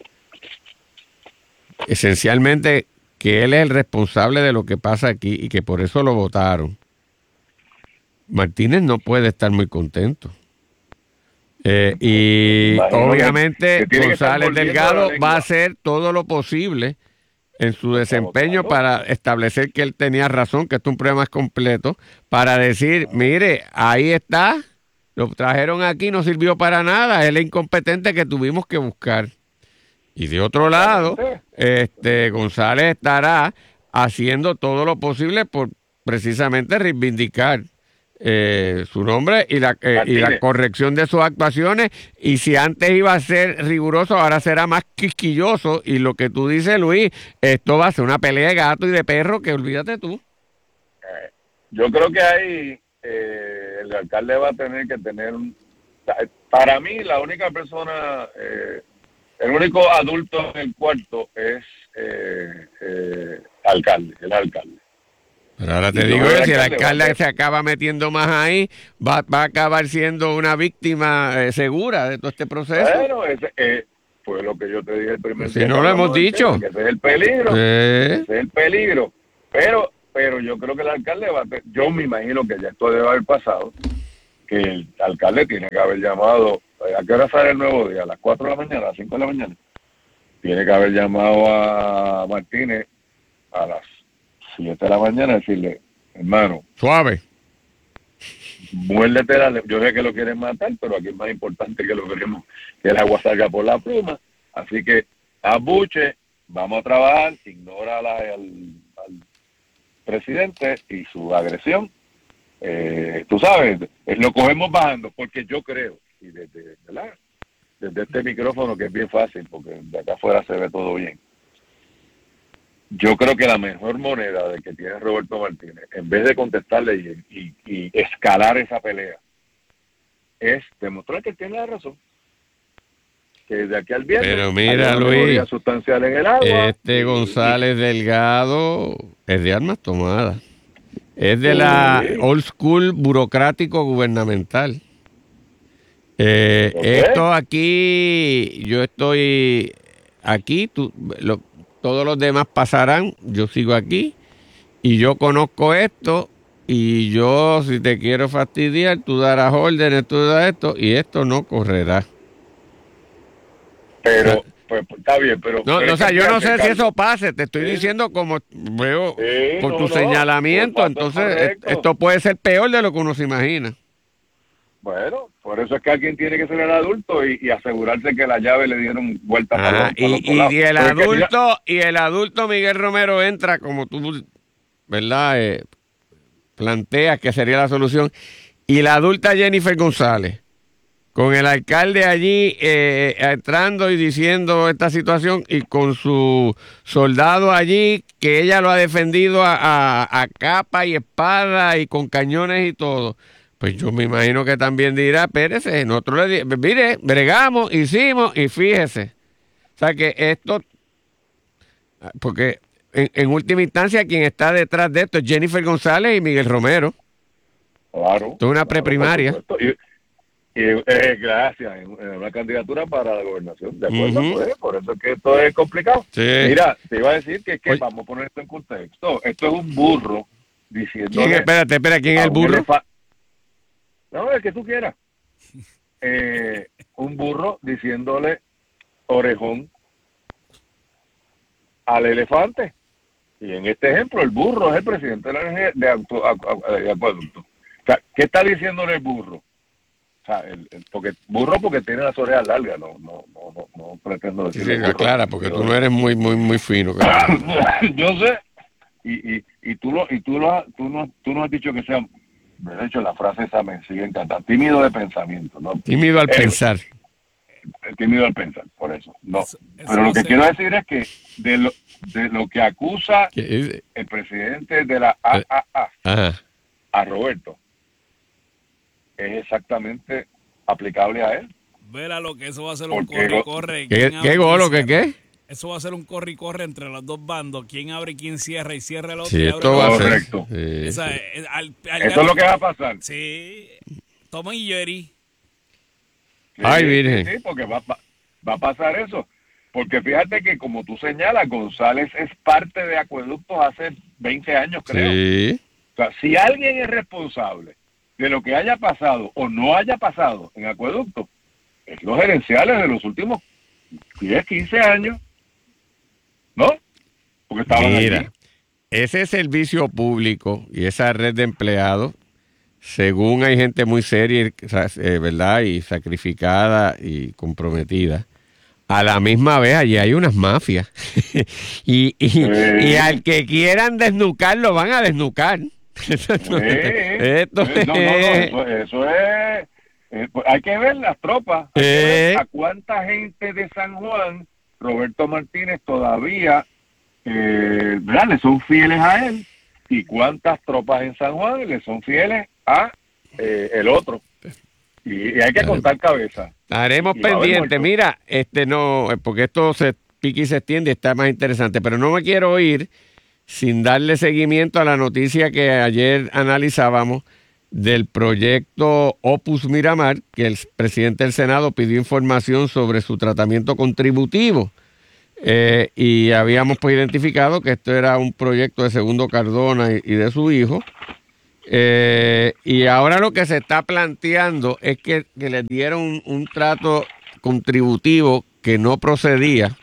[SPEAKER 1] esencialmente que él es el responsable de lo que pasa aquí y que por eso lo votaron, Martínez no puede estar muy contento. Eh, y Imagino obviamente que, que González Delgado va a hacer todo lo posible en su desempeño para establecer que él tenía razón, que esto es un problema más completo, para decir, mire, ahí está, lo trajeron aquí, no sirvió para nada, es el incompetente que tuvimos que buscar. Y de otro lado, este González estará haciendo todo lo posible por precisamente reivindicar eh, su nombre y la, eh, y la corrección de sus actuaciones. Y si antes iba a ser riguroso, ahora será más quisquilloso. Y lo que tú dices, Luis, esto va a ser una pelea de gato y de perro que olvídate tú.
[SPEAKER 4] yo creo que ahí eh, el alcalde va a tener que tener, un, para mí la única persona, eh, el único adulto en el cuarto es eh, eh, alcalde, el alcalde.
[SPEAKER 1] Pero ahora te
[SPEAKER 4] Y
[SPEAKER 1] digo
[SPEAKER 4] yo,
[SPEAKER 1] que
[SPEAKER 4] el
[SPEAKER 1] si el
[SPEAKER 4] alcalde
[SPEAKER 1] alcalde
[SPEAKER 4] va a-
[SPEAKER 1] se acaba metiendo más ahí, va, va a acabar siendo una víctima eh, segura de todo este proceso.
[SPEAKER 4] Bueno, ese eh, fue lo que yo te dije el primer
[SPEAKER 1] Si
[SPEAKER 4] día
[SPEAKER 1] no
[SPEAKER 4] que
[SPEAKER 1] lo
[SPEAKER 4] hablamos
[SPEAKER 1] hemos
[SPEAKER 4] del
[SPEAKER 1] dicho.
[SPEAKER 4] tema, que ese es el peligro.
[SPEAKER 1] Eh,
[SPEAKER 4] Ese es el peligro. Pero, pero yo creo que el alcalde va a te- yo me imagino que ya esto debe haber pasado, que el alcalde tiene que haber llamado, ¿a qué hora sale el nuevo día? ¿A las cuatro de la mañana? ¿A las cinco de la mañana? Tiene que haber llamado a Martínez a las siete de la mañana y decirle, hermano,
[SPEAKER 1] suave.
[SPEAKER 4] muérdete la... Yo sé que lo quieren matar, pero aquí es más importante que lo queremos, que el agua salga por la pluma. Así que, abuche, vamos a trabajar, ignora la, al, al presidente y su agresión. Eh, tú sabes, eh, lo cogemos bajando, porque yo creo, y desde, ¿verdad? desde este micrófono que es bien fácil, porque de acá afuera se ve todo bien. Yo creo que la mejor moneda de que tiene Roberto Martínez, en vez de contestarle y, y, y escalar esa pelea, es demostrar que tiene la razón. Que de aquí al viernes
[SPEAKER 1] Pero mira,
[SPEAKER 4] hay una
[SPEAKER 1] Luis,
[SPEAKER 4] mejoría sustancial en el agua.
[SPEAKER 1] Este
[SPEAKER 4] y-
[SPEAKER 1] González Delgado es de armas tomadas. Es de
[SPEAKER 4] Sí.
[SPEAKER 1] la old school burocrático gubernamental. Eh,
[SPEAKER 4] Ok.
[SPEAKER 1] Esto aquí, yo estoy aquí, tú, lo- todos los demás pasarán, yo sigo aquí y yo conozco esto y yo si te quiero fastidiar, tú darás órdenes, tú darás esto y esto no correrá.
[SPEAKER 4] Pero, pues, pues, está bien, pero...
[SPEAKER 1] No,
[SPEAKER 4] pero
[SPEAKER 1] no, o sea, yo no sé si
[SPEAKER 4] Carlos.
[SPEAKER 1] eso pase, te estoy
[SPEAKER 4] Sí.
[SPEAKER 1] diciendo como veo
[SPEAKER 4] Sí,
[SPEAKER 1] por
[SPEAKER 4] no,
[SPEAKER 1] tu
[SPEAKER 4] no,
[SPEAKER 1] señalamiento,
[SPEAKER 4] por
[SPEAKER 1] entonces
[SPEAKER 4] cuanto es
[SPEAKER 1] e-
[SPEAKER 4] correcto.
[SPEAKER 1] esto puede ser peor de lo que uno se imagina.
[SPEAKER 4] Bueno, por eso es que alguien tiene que ser el adulto y, y asegurarse que la llave le dieron vuelta para
[SPEAKER 1] Ajá,
[SPEAKER 4] los, para los
[SPEAKER 1] y,
[SPEAKER 4] dos
[SPEAKER 1] y,
[SPEAKER 4] lados.
[SPEAKER 1] y el
[SPEAKER 4] Porque mira,
[SPEAKER 1] adulto y el adulto Miguel Romero entra como tú, ¿verdad? Eh, planteas que sería la solución. Y la adulta Jennifer González, con el alcalde allí eh, entrando y diciendo esta situación y con su soldado allí, que ella lo ha defendido a, a, a capa y espada y con cañones y todo. Pues yo me imagino que también dirá, espérese, nosotros le di- mire, bregamos, hicimos y fíjese. O sea que esto, porque en, en última instancia quien está detrás de esto es Jennifer González y Miguel Romero.
[SPEAKER 4] claro.
[SPEAKER 1] Esto es una
[SPEAKER 4] claro,
[SPEAKER 1] preprimaria.
[SPEAKER 4] por supuesto. Y, y, eh, gracias, en, en una candidatura para la gobernación. ¿De acuerdo?
[SPEAKER 1] Ujú.
[SPEAKER 4] Pues, por eso es que esto es complicado.
[SPEAKER 1] Sí.
[SPEAKER 4] Mira, te iba a decir que, es que
[SPEAKER 1] Oye.
[SPEAKER 4] vamos a poner esto en contexto. Esto es un burro diciendo...
[SPEAKER 1] ¿Quién, espérate, espera, ¿quién es el burro?
[SPEAKER 4] No, el que tú quieras. Eh, un burro diciéndole orejón al elefante. Y en este ejemplo, el burro es el presidente de la energía de, auto, de acueducto. O sea, ¿qué está diciéndole el burro? O sea, el, el, porque burro porque tiene las orejas largas, no, no, no, no, no pretendo
[SPEAKER 1] Sí,
[SPEAKER 4] decir.
[SPEAKER 1] sí, aclara, porque tú no eres muy, muy, muy fino. Claro.
[SPEAKER 4] Yo sé. Y, y, y tú lo, y tú lo, tú no, tú no has dicho que sea. De hecho, la frase esa me sigue encantando. Tímido de pensamiento, ¿no?
[SPEAKER 1] Tímido al
[SPEAKER 4] Eh,
[SPEAKER 1] pensar.
[SPEAKER 4] Tímido al pensar, por eso. No.
[SPEAKER 5] Eso- eso
[SPEAKER 4] Pero lo que
[SPEAKER 5] hace-
[SPEAKER 4] quiero decir es que de lo, de lo que acusa
[SPEAKER 1] ¿Qué es?
[SPEAKER 4] el presidente de la A A A
[SPEAKER 1] Ajá.
[SPEAKER 4] a Roberto es exactamente aplicable a él.
[SPEAKER 5] Verá lo que eso va a ser un
[SPEAKER 4] Porque
[SPEAKER 5] corre y
[SPEAKER 4] go-
[SPEAKER 5] corre.
[SPEAKER 1] ¿Qué,
[SPEAKER 5] ¿Quién abre
[SPEAKER 1] qué
[SPEAKER 5] y
[SPEAKER 1] golo,
[SPEAKER 5] quién
[SPEAKER 1] qué
[SPEAKER 5] cierra?
[SPEAKER 1] qué?
[SPEAKER 5] Eso va a ser un corre y corre entre los dos bandos. ¿Quién abre y quién cierra? Y cierra el otro.
[SPEAKER 1] Sí,
[SPEAKER 5] y abre
[SPEAKER 1] esto
[SPEAKER 5] el
[SPEAKER 1] va a
[SPEAKER 5] otro.
[SPEAKER 1] ser.
[SPEAKER 4] Correcto.
[SPEAKER 1] Sí,
[SPEAKER 5] O sea,
[SPEAKER 1] sí.
[SPEAKER 5] eh, al- al-
[SPEAKER 4] Eso es lo que va a pasar.
[SPEAKER 5] Sí. Tom y Jerry.
[SPEAKER 4] Sí,
[SPEAKER 1] Ay,
[SPEAKER 4] sí,
[SPEAKER 1] Virgen.
[SPEAKER 4] Sí, porque va, va, va a pasar eso. Porque fíjate que, como tú señalas, González es parte de Acueductos hace veinte años, creo.
[SPEAKER 1] Sí.
[SPEAKER 4] O sea, si alguien es responsable de lo que haya pasado o no haya pasado en Acueductos, es los gerenciales de los últimos diez, quince años. ¿No? Porque estaban
[SPEAKER 1] Mira,
[SPEAKER 4] allí.
[SPEAKER 1] ese servicio público y esa red de empleados, según hay gente muy seria, eh, ¿verdad? Y sacrificada y comprometida, a la misma vez allí hay unas mafias. y, y,
[SPEAKER 4] Sí.
[SPEAKER 1] y al que quieran desnucar, lo van a desnucar. Esto
[SPEAKER 4] Sí,
[SPEAKER 1] esto
[SPEAKER 4] sí, no, no, no,
[SPEAKER 1] es-
[SPEAKER 4] eso, eso es... eh, pues hay que ver las tropas. Hay que
[SPEAKER 1] Eh.
[SPEAKER 4] ver a cuánta gente de San Juan Roberto Martínez todavía, eh, ¿verdad? Le son fieles a él y cuántas tropas en San Juan le son fieles a eh, el otro. Y, y hay que contar cabeza.
[SPEAKER 1] Estaremos
[SPEAKER 4] Y va a haber
[SPEAKER 1] pendientes.
[SPEAKER 4] muertos.
[SPEAKER 1] Mira, este no, porque esto se pica y se extiende y está más interesante, pero no me quiero ir sin darle seguimiento a la noticia que ayer analizábamos del proyecto Opus Miramar, que el presidente del Senado pidió información sobre su tratamiento contributivo. Eh, y habíamos pues identificado que esto era un proyecto de Segundo Cardona y, y de su hijo. Eh, y ahora lo que se está planteando es que, que les dieron un, un trato contributivo que no procedía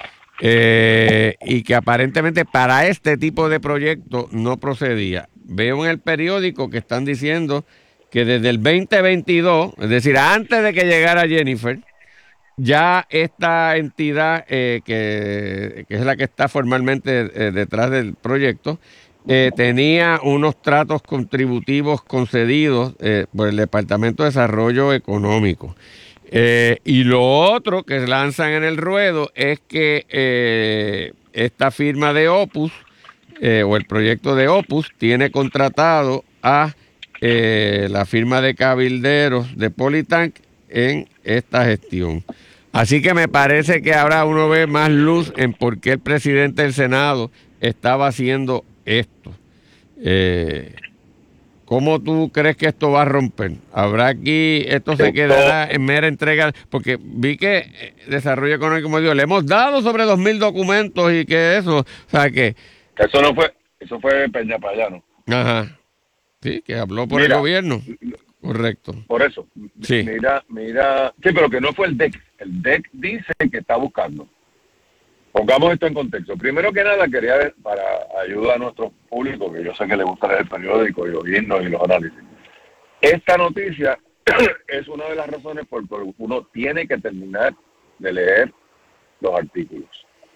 [SPEAKER 1] eh, y que aparentemente para este tipo de proyecto no procedía. Veo en el periódico que están diciendo que desde el veinte veintidós, es decir, antes de que llegara Jennifer, ya esta entidad eh, que, que es la que está formalmente eh, detrás del proyecto, eh, tenía unos tratos contributivos concedidos eh, por el Departamento de Desarrollo Económico. Eh, y lo otro que lanzan en el ruedo es que eh, esta firma de Opus, eh, o el proyecto de Opus, tiene contratado a eh, la firma de cabilderos de Politank en esta gestión. Así que me parece que ahora uno ve más luz en por qué el presidente del Senado estaba haciendo esto. Eh, ¿Cómo tú crees que esto va a romper? ¿Habrá aquí, esto se quedará en mera entrega? Porque vi que eh, Desarrollo Económico, como digo, le hemos dado sobre dos mil documentos y que eso, o sea que...
[SPEAKER 4] Eso no fue, eso fue Peña Payano.
[SPEAKER 1] Ajá. Sí, que habló por
[SPEAKER 4] Mira,
[SPEAKER 1] el gobierno. Correcto.
[SPEAKER 4] Por eso.
[SPEAKER 1] Sí.
[SPEAKER 4] Mira, mira. Sí, pero que no fue el D E C. El D E C dice que está buscando. Pongamos esto en contexto. Primero que nada, quería ver, para ayudar a nuestro público, que yo sé que le gusta leer el periódico y oírnos y los análisis. Esta noticia es una de las razones por las que uno tiene que terminar de leer los artículos.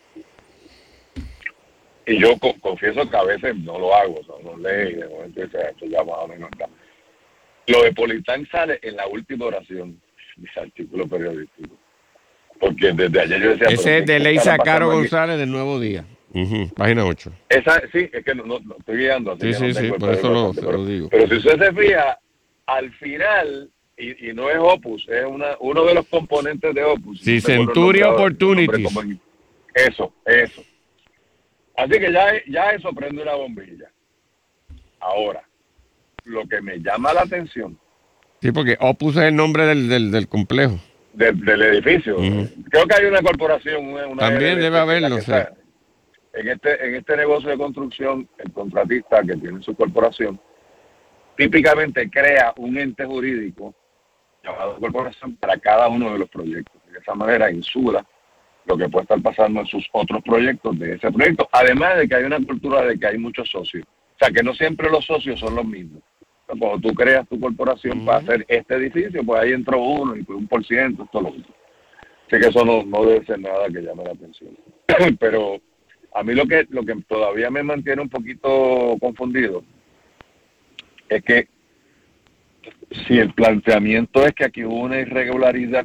[SPEAKER 4] Y yo co- confieso que a veces no lo hago, o sea, no leo y de momento dice, esto ya más o menos está. Lo de Politank sale en la última oración, mis artículos periodísticos. Porque desde ayer yo decía...
[SPEAKER 1] Ese es de Leisa Caro
[SPEAKER 4] Caro
[SPEAKER 1] González del Nuevo Día. Uh-huh. Página ocho.
[SPEAKER 4] Esa, sí, es que no, no, no estoy guiando. Así
[SPEAKER 1] Sí,
[SPEAKER 4] que
[SPEAKER 1] sí,
[SPEAKER 4] no
[SPEAKER 1] sí,
[SPEAKER 4] tengo el
[SPEAKER 1] por eso
[SPEAKER 4] periódico
[SPEAKER 1] lo,
[SPEAKER 4] bastante,
[SPEAKER 1] se
[SPEAKER 4] pero,
[SPEAKER 1] lo digo.
[SPEAKER 4] pero si usted se fija, al final, y, y no es Opus, es una uno de los componentes de Opus.
[SPEAKER 1] Sí,
[SPEAKER 4] no recuerdo el
[SPEAKER 1] Century
[SPEAKER 4] nombre ahora,
[SPEAKER 1] Opportunities.
[SPEAKER 4] el nombre como- Eso, eso. Así que ya, ya eso prende una bombilla. Ahora, lo que me llama la atención
[SPEAKER 1] Sí, porque Opus es el nombre del, del, del complejo.
[SPEAKER 4] del, del edificio,
[SPEAKER 1] Ujú.
[SPEAKER 4] creo que hay una corporación, una, una
[SPEAKER 1] También
[SPEAKER 4] R B C,
[SPEAKER 1] debe haberlo,
[SPEAKER 4] la que
[SPEAKER 1] sí.
[SPEAKER 4] está- En este, en este negocio de construcción, el contratista que tiene su corporación, típicamente crea un ente jurídico llamado corporación para cada uno de los proyectos. De esa manera insula lo que puede estar pasando en sus otros proyectos de ese proyecto. Además de que hay una cultura de que hay muchos socios. O sea, que no siempre los socios son los mismos. O sea, cuando tú creas tu corporación
[SPEAKER 1] Ujú.
[SPEAKER 4] para hacer este edificio, pues ahí entró uno y pues un por ciento, todo lo otro. Así que eso no, no debe ser nada que llame la atención. Pero a mí lo que, lo que todavía me mantiene un poquito confundido es que si el planteamiento es que aquí hubo una irregularidad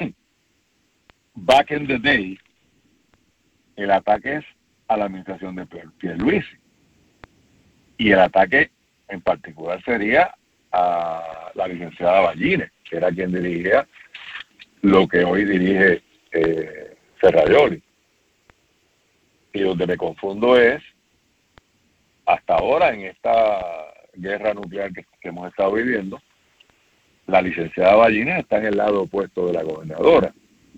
[SPEAKER 4] back in the day, el ataque es a la administración de Pierluisi. Y el ataque en particular sería a la licenciada Ballines, que era quien dirigía lo que hoy dirige eh, Ferraioli. Y donde me confundo es, hasta ahora en esta guerra nuclear que, que hemos estado viviendo, la licenciada Ballines está en el lado opuesto de la gobernadora.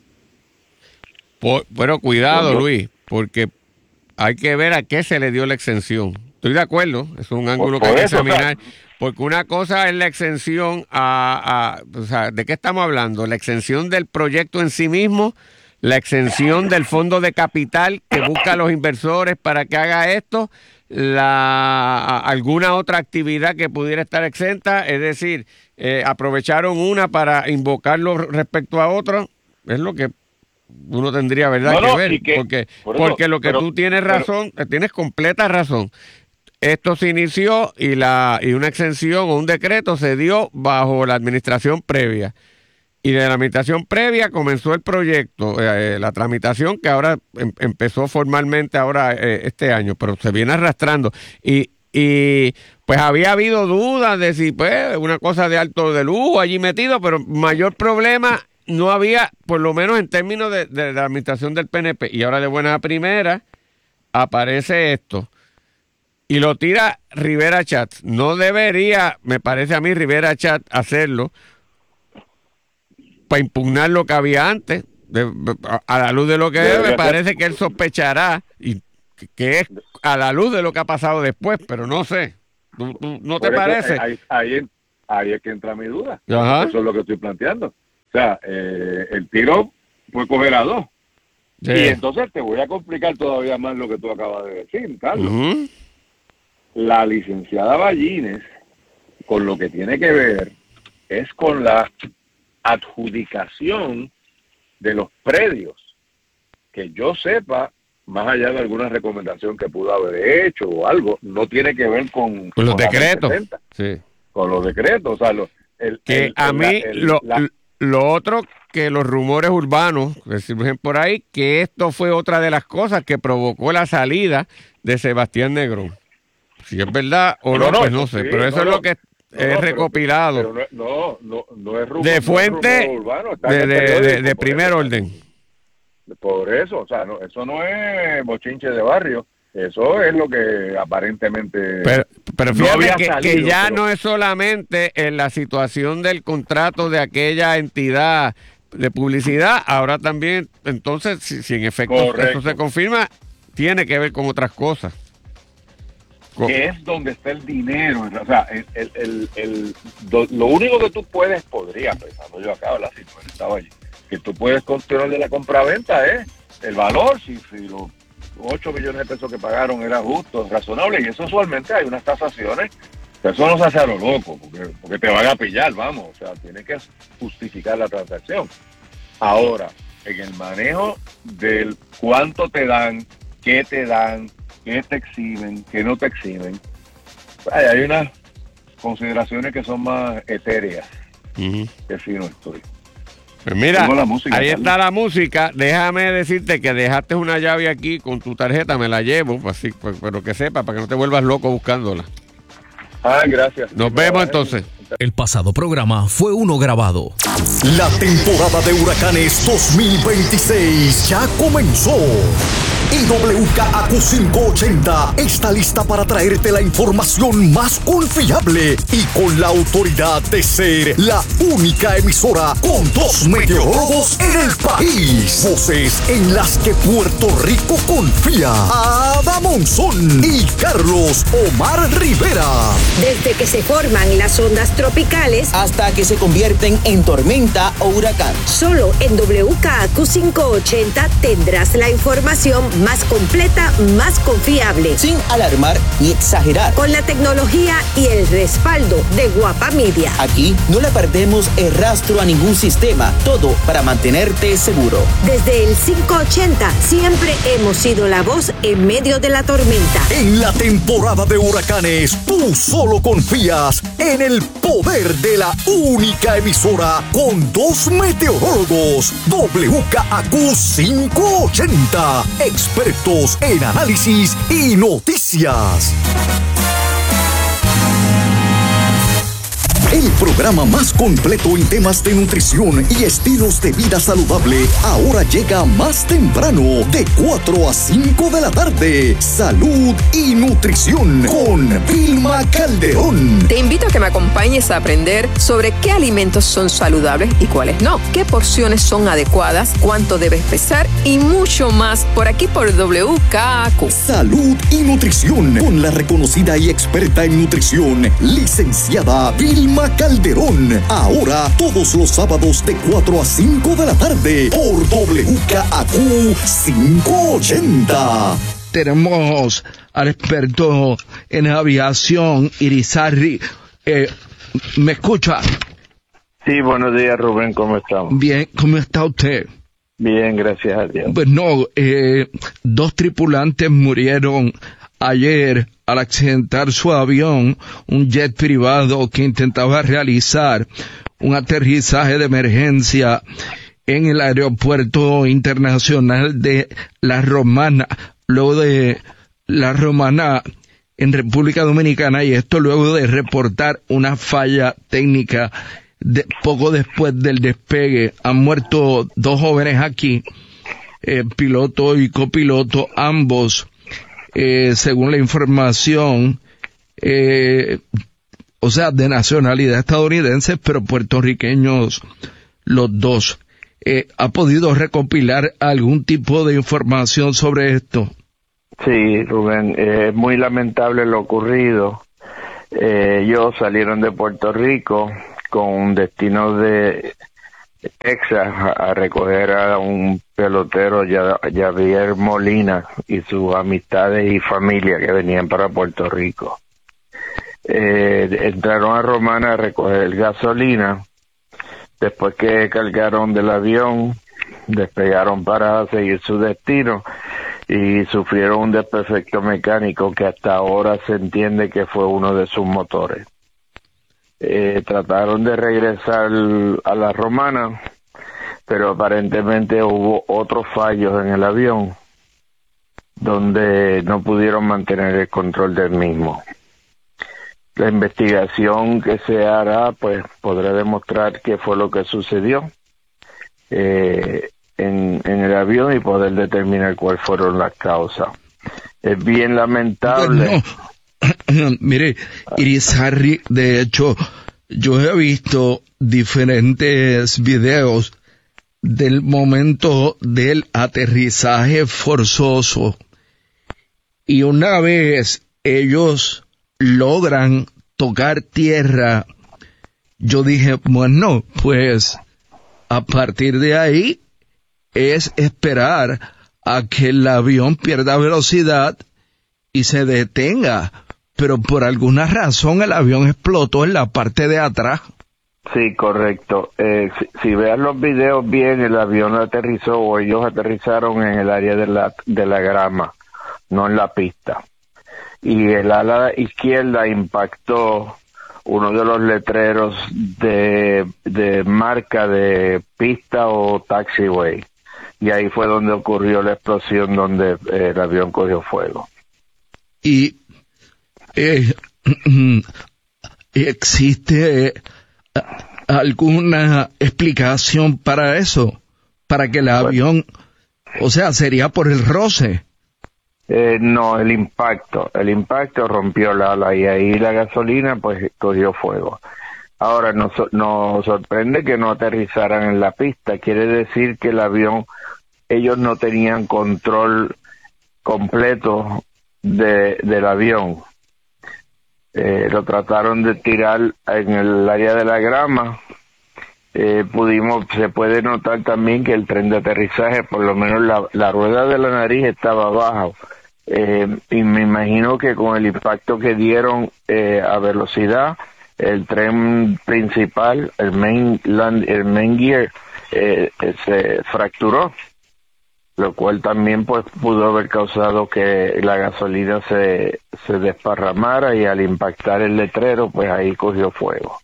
[SPEAKER 1] Por, pero cuidado,
[SPEAKER 4] Yo-
[SPEAKER 1] Luis, porque hay que ver a qué se le dio la exención. Estoy de acuerdo, es un ángulo que
[SPEAKER 4] por
[SPEAKER 1] hay que
[SPEAKER 4] eso, o sea,
[SPEAKER 1] examinar, porque una cosa es la exención a, a, o sea, ¿de qué estamos hablando? La exención del proyecto en sí mismo, la exención del fondo de capital que busca a los inversores para que haga esto, la a- alguna otra actividad que pudiera estar exenta, es decir, eh, aprovecharon una para invocarlo respecto a otra, es lo que uno tendría, ¿verdad?,
[SPEAKER 4] No,
[SPEAKER 1] que
[SPEAKER 4] no,
[SPEAKER 1] ver,
[SPEAKER 4] y que-
[SPEAKER 1] porque,
[SPEAKER 4] por eso,
[SPEAKER 1] porque lo que
[SPEAKER 4] pero-
[SPEAKER 1] tú tienes
[SPEAKER 4] pero-
[SPEAKER 1] razón, eh, tienes completa razón. Esto se inició y la y una exención o un decreto se dio bajo la administración previa. Y de la administración previa comenzó el proyecto, eh, eh, la tramitación que ahora em- empezó formalmente ahora eh, este año, pero se viene arrastrando. Y y pues había habido dudas de si pues una cosa de alto de lujo allí metido, pero mayor problema no había, por lo menos en términos de, de, de la administración del P N P. Y ahora de buena primera aparece esto y lo tira Rivera Chatz. No debería, me parece a mí, Rivera Chatz hacerlo para impugnar lo que había antes. De, a la luz de lo que es, me parece que él sospechará y que, que es a la luz de lo que ha pasado después, pero no sé. ¿No, no te
[SPEAKER 4] Por eso,
[SPEAKER 1] parece?
[SPEAKER 4] Ahí, ahí, ahí es que entra mi duda.
[SPEAKER 1] Ajá.
[SPEAKER 4] Eso es lo que estoy planteando. O sea, eh, el tiro fue coger a dos.
[SPEAKER 1] Sí.
[SPEAKER 4] Y entonces te voy a complicar todavía más lo que tú acabas de decir, Carlos.
[SPEAKER 1] Uh-huh.
[SPEAKER 4] La licenciada Ballines, con lo que tiene que ver, es con la adjudicación de los predios. Que yo sepa, más allá de alguna recomendación que pudo haber hecho o algo, no tiene que ver con,
[SPEAKER 1] con los
[SPEAKER 4] con
[SPEAKER 1] decretos.
[SPEAKER 4] Sí. Con los decretos. O sea, lo, el,
[SPEAKER 1] que
[SPEAKER 4] el,
[SPEAKER 1] a
[SPEAKER 4] el,
[SPEAKER 1] mí
[SPEAKER 4] el,
[SPEAKER 1] lo,
[SPEAKER 4] la,
[SPEAKER 1] lo otro que los rumores urbanos que surgen por ahí, que esto fue otra de las cosas que provocó la salida de Sebastián Negrón. Si es verdad o no, no, no pues no sé, sí, pero eso no, es lo que no, es no, recopilado.
[SPEAKER 4] Pero, pero no, no, no es rumor,
[SPEAKER 1] de fuente
[SPEAKER 4] no es urbano,
[SPEAKER 1] de, de, de, de primer
[SPEAKER 4] eso,
[SPEAKER 1] orden.
[SPEAKER 4] Por eso, o sea, no, eso no es bochinche de barrio, eso es lo que aparentemente...
[SPEAKER 1] Pero, pero fíjate
[SPEAKER 4] no
[SPEAKER 1] que,
[SPEAKER 4] salido,
[SPEAKER 1] que ya
[SPEAKER 4] pero...
[SPEAKER 1] no es solamente en la situación del contrato de aquella entidad de publicidad, ahora también, entonces, si, si en efecto
[SPEAKER 4] Correcto.
[SPEAKER 1] eso se confirma, tiene que ver con otras cosas.
[SPEAKER 4] Que es donde está el dinero, o sea, el, el, el, el, lo, lo único que tú puedes, podría, pensando yo acá, la situación estaba allí, que tú puedes controlar de la compraventa es el valor, si, si los ocho millones de pesos que pagaron era justo, razonable, y eso usualmente hay unas tasaciones, eso no se hace a lo loco, porque, porque te van a pillar, vamos, o sea, tienes que justificar la transacción. Ahora, en el manejo del cuánto te dan, qué te dan, qué te exhiben, qué no te exhiben, hay, hay unas consideraciones que son más etéreas, uh-huh. que si no estoy.
[SPEAKER 1] Pues mira, música, ahí está la música. Déjame decirte que dejaste una llave aquí con tu tarjeta, me la llevo, así, pues, pero que sepa, para que no te vuelvas loco buscándola.
[SPEAKER 4] Ah, gracias.
[SPEAKER 1] Nos sí, vemos entonces.
[SPEAKER 6] El pasado programa fue uno grabado.
[SPEAKER 3] La temporada de huracanes dos mil veintiséis ya comenzó. Y W K A Q quinientos ochenta está lista para traerte la información más confiable y con la autoridad de ser la única emisora con dos meteorólogos en el país. Voces en las que Puerto Rico confía. Ada Monzón y Carlos Omar Rivera.
[SPEAKER 7] Desde que se forman las ondas tropicales
[SPEAKER 8] hasta que se convierten en tormenta o huracán.
[SPEAKER 7] Solo en W K A Q quinientos ochenta tendrás la información más completa, más confiable.
[SPEAKER 8] Sin alarmar ni exagerar.
[SPEAKER 7] Con la tecnología y el respaldo de Guapa Media.
[SPEAKER 8] Aquí no le perdemos el rastro a ningún sistema. Todo para mantenerte seguro.
[SPEAKER 7] Desde el quinientos ochenta siempre hemos sido la voz en medio de la tormenta.
[SPEAKER 3] En la temporada de huracanes, tú solo confías en el poder de la única emisora con dos meteorólogos. W K A Q quinientos ochenta. Expertos en análisis y noticias. El programa más completo en temas de nutrición y estilos de vida saludable ahora llega más temprano, de cuatro a cinco de la tarde. Salud y nutrición con Vilma Calderón.
[SPEAKER 9] Te invito a que me acompañes a aprender sobre qué alimentos son saludables y cuáles no, qué porciones son adecuadas, cuánto debes pesar y mucho más por aquí por W K A Q.
[SPEAKER 3] Salud y nutrición con la reconocida y experta en nutrición, licenciada Vilma Calderón. Ahora todos los sábados de cuatro a cinco de la tarde por W K A Q quinientos ochenta.
[SPEAKER 10] Tenemos al experto en aviación, Irizarry. Eh, ¿Me escucha?
[SPEAKER 11] Sí, buenos días, Rubén, ¿cómo estamos?
[SPEAKER 10] Bien, ¿cómo está usted?
[SPEAKER 11] Bien, gracias a Dios.
[SPEAKER 10] Pues no, eh, dos tripulantes murieron ayer al accidentar su avión, un jet privado que intentaba realizar un aterrizaje de emergencia en el aeropuerto internacional de La Romana. Luego de La Romana en República Dominicana, y esto luego de reportar una falla técnica de, poco después del despegue. Han muerto dos jóvenes aquí, eh, piloto y copiloto, ambos, eh, según la información, eh, o sea, de nacionalidad estadounidense, pero puertorriqueños los dos. Eh, ¿Ha podido recopilar algún tipo de información sobre esto?
[SPEAKER 11] Sí, Rubén, es eh, muy lamentable lo ocurrido. Eh, ellos salieron de Puerto Rico con destino de Texas a, a recoger a un pelotero, Javier Molina, y sus amistades y familia que venían para Puerto Rico. Eh, entraron a Romana a recoger gasolina. Después que cargaron del avión, despegaron para seguir su destino y sufrieron un desperfecto mecánico que hasta ahora se entiende que fue uno de sus motores. Eh, trataron de regresar a la Romana, pero aparentemente hubo otros fallos en el avión donde no pudieron mantener el control del mismo. La investigación que se hará, pues, podrá demostrar qué fue lo que sucedió eh, en, en el avión y poder determinar cuáles fueron las causas. Es bien lamentable.
[SPEAKER 10] No. Mire, Irizarry, de hecho, yo he visto diferentes videos del momento del aterrizaje forzoso, y una vez ellos logran tocar tierra, yo dije, bueno, pues a partir de ahí es esperar a que el avión pierda velocidad y se detenga, pero por alguna razón el avión explotó en la parte de atrás.
[SPEAKER 11] Sí, correcto. Eh, si, si vean los videos bien, el avión aterrizó, o ellos aterrizaron en el área de la, de la grama, no en la pista. Y el ala izquierda impactó uno de los letreros de, de marca de pista o taxiway. Y ahí fue donde ocurrió la explosión, donde eh, el avión cogió fuego.
[SPEAKER 10] Y eh, ¿existe alguna explicación para eso? Para que el avión, o sea, sería por el roce.
[SPEAKER 11] Eh, no, el impacto, el impacto rompió la ala y ahí la gasolina pues cogió fuego. Ahora nos, nos sorprende que no aterrizaran en la pista, quiere decir que el avión, ellos no tenían control completo de, del avión. Eh, lo trataron de tirar en el área de la grama. Eh, pudimos, se puede notar también que el tren de aterrizaje, por lo menos la, la rueda de la nariz estaba abajo, eh, y me imagino que con el impacto que dieron eh, a velocidad, el tren principal, el main land, el main gear, eh, se fracturó, lo cual también pues pudo haber causado que la gasolina se, se desparramara, y al impactar el letrero, pues ahí cogió fuego.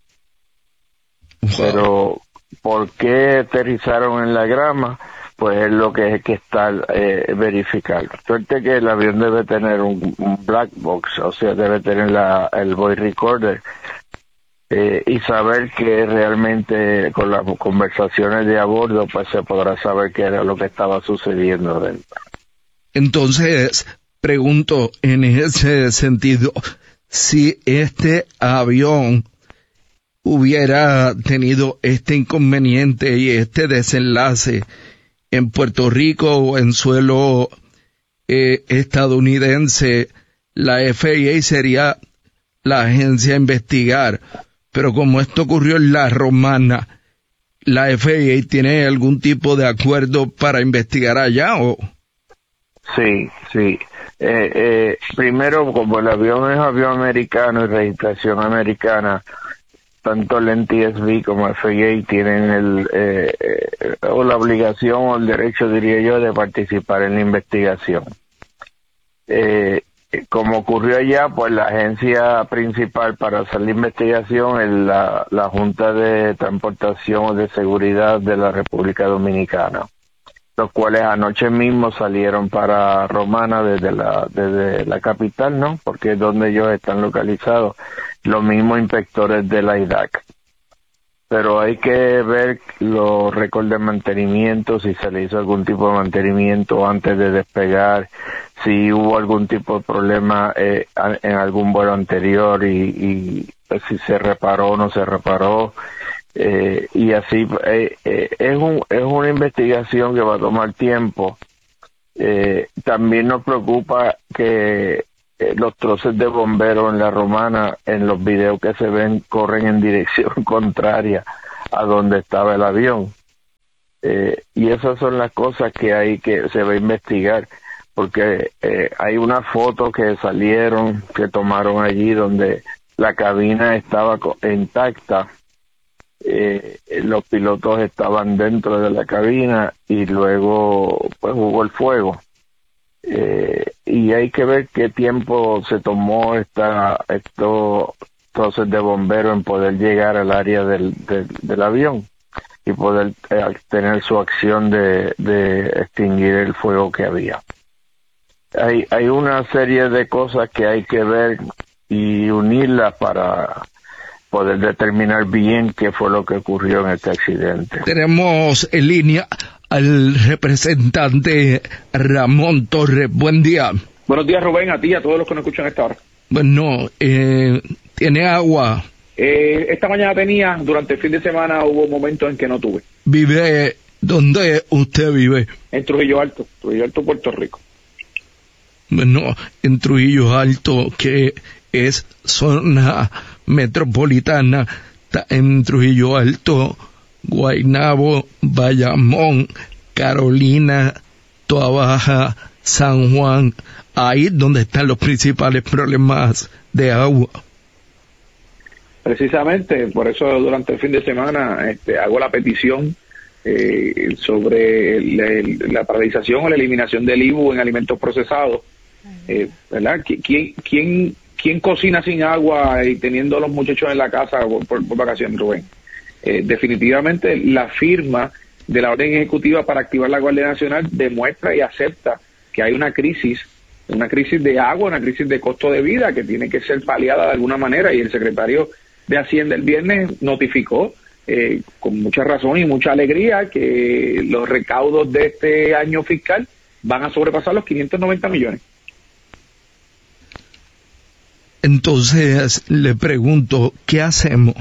[SPEAKER 11] Pero ¿por qué aterrizaron en la grama? Pues es lo que hay que estar eh, verificar. Suerte que el avión debe tener un, un black box, o sea, debe tener la, el voice recorder, eh, y saber que realmente con las conversaciones de a bordo, pues se podrá saber qué era lo que estaba sucediendo dentro.
[SPEAKER 10] Entonces, pregunto en ese sentido, si este avión hubiera tenido este inconveniente y este desenlace en Puerto Rico o en suelo eh, estadounidense, la F A A sería la agencia a investigar, pero como esto ocurrió en la Romana, ¿la F A A tiene algún tipo de acuerdo para investigar allá o...?
[SPEAKER 11] Sí, sí. Eh, eh, primero, como el avión es avión americano y registración americana, tanto el N T S B como F A A tienen el eh, eh, o la obligación o el derecho, diría yo, de participar en la investigación. Eh, como ocurrió allá, pues la agencia principal para hacer la investigación es la, la Junta de Transportación o de Seguridad de la República Dominicana. los cuales anoche mismo salieron para Romana desde la desde la capital, ¿no? Porque es donde ellos están localizados, los mismos inspectores de la I D A C. Pero hay que ver los récords de mantenimiento, si se le hizo algún tipo de mantenimiento antes de despegar, si hubo algún tipo de problema eh, en algún vuelo anterior y, y pues, si se reparó o no se reparó. Eh, y así eh, eh, es un es una investigación que va a tomar tiempo. Eh, también nos preocupa que eh, los troces de bomberos en la Romana, en los videos que se ven, corren en dirección contraria a donde estaba el avión. Eh, y esas son las cosas que hay que se va a investigar, porque eh, hay unas fotos que salieron, que tomaron allí donde la cabina estaba intacta. Eh, los pilotos estaban dentro de la cabina y luego pues hubo el fuego, eh, y hay que ver qué tiempo se tomó esta estos troces de bomberos en poder llegar al área del, del, del avión y poder eh, tener su acción de, de extinguir el fuego que había. Hay, hay una serie de cosas que hay que ver y unirlas para poder determinar bien qué fue lo que ocurrió en este accidente.
[SPEAKER 10] Tenemos en línea al representante Ramón Torres. Buen día.
[SPEAKER 12] Buenos días, Rubén, a ti y a todos los que nos escuchan a esta hora.
[SPEAKER 10] Bueno, eh, ¿tiene agua?
[SPEAKER 12] Eh, esta mañana tenía, durante el fin de semana hubo momentos en que no tuve.
[SPEAKER 10] ¿Vive? ¿Dónde usted vive?
[SPEAKER 12] En Trujillo Alto, Trujillo Alto, Puerto Rico.
[SPEAKER 10] Bueno, en Trujillo Alto, que es zona metropolitana, en Trujillo Alto, Guaynabo, Bayamón, Carolina, Toa Baja, San Juan, ahí es donde están los principales problemas de agua.
[SPEAKER 12] Precisamente, por eso durante el fin de semana este, hago la petición eh, sobre el, el, la paralización o la eliminación del I B U en alimentos procesados, eh, ¿verdad? ¿Quién, quién ¿Quién cocina sin agua y teniendo a los muchachos en la casa por, por, por vacaciones, Rubén? Eh, definitivamente la firma de la orden ejecutiva para activar la Guardia Nacional demuestra y acepta que hay una crisis, una crisis de agua, una crisis de costo de vida que tiene que ser paliada de alguna manera, y el secretario de Hacienda el viernes notificó eh, con mucha razón y mucha alegría que los recaudos de este año fiscal van a sobrepasar los quinientos noventa millones.
[SPEAKER 10] Entonces, le pregunto, ¿qué hacemos?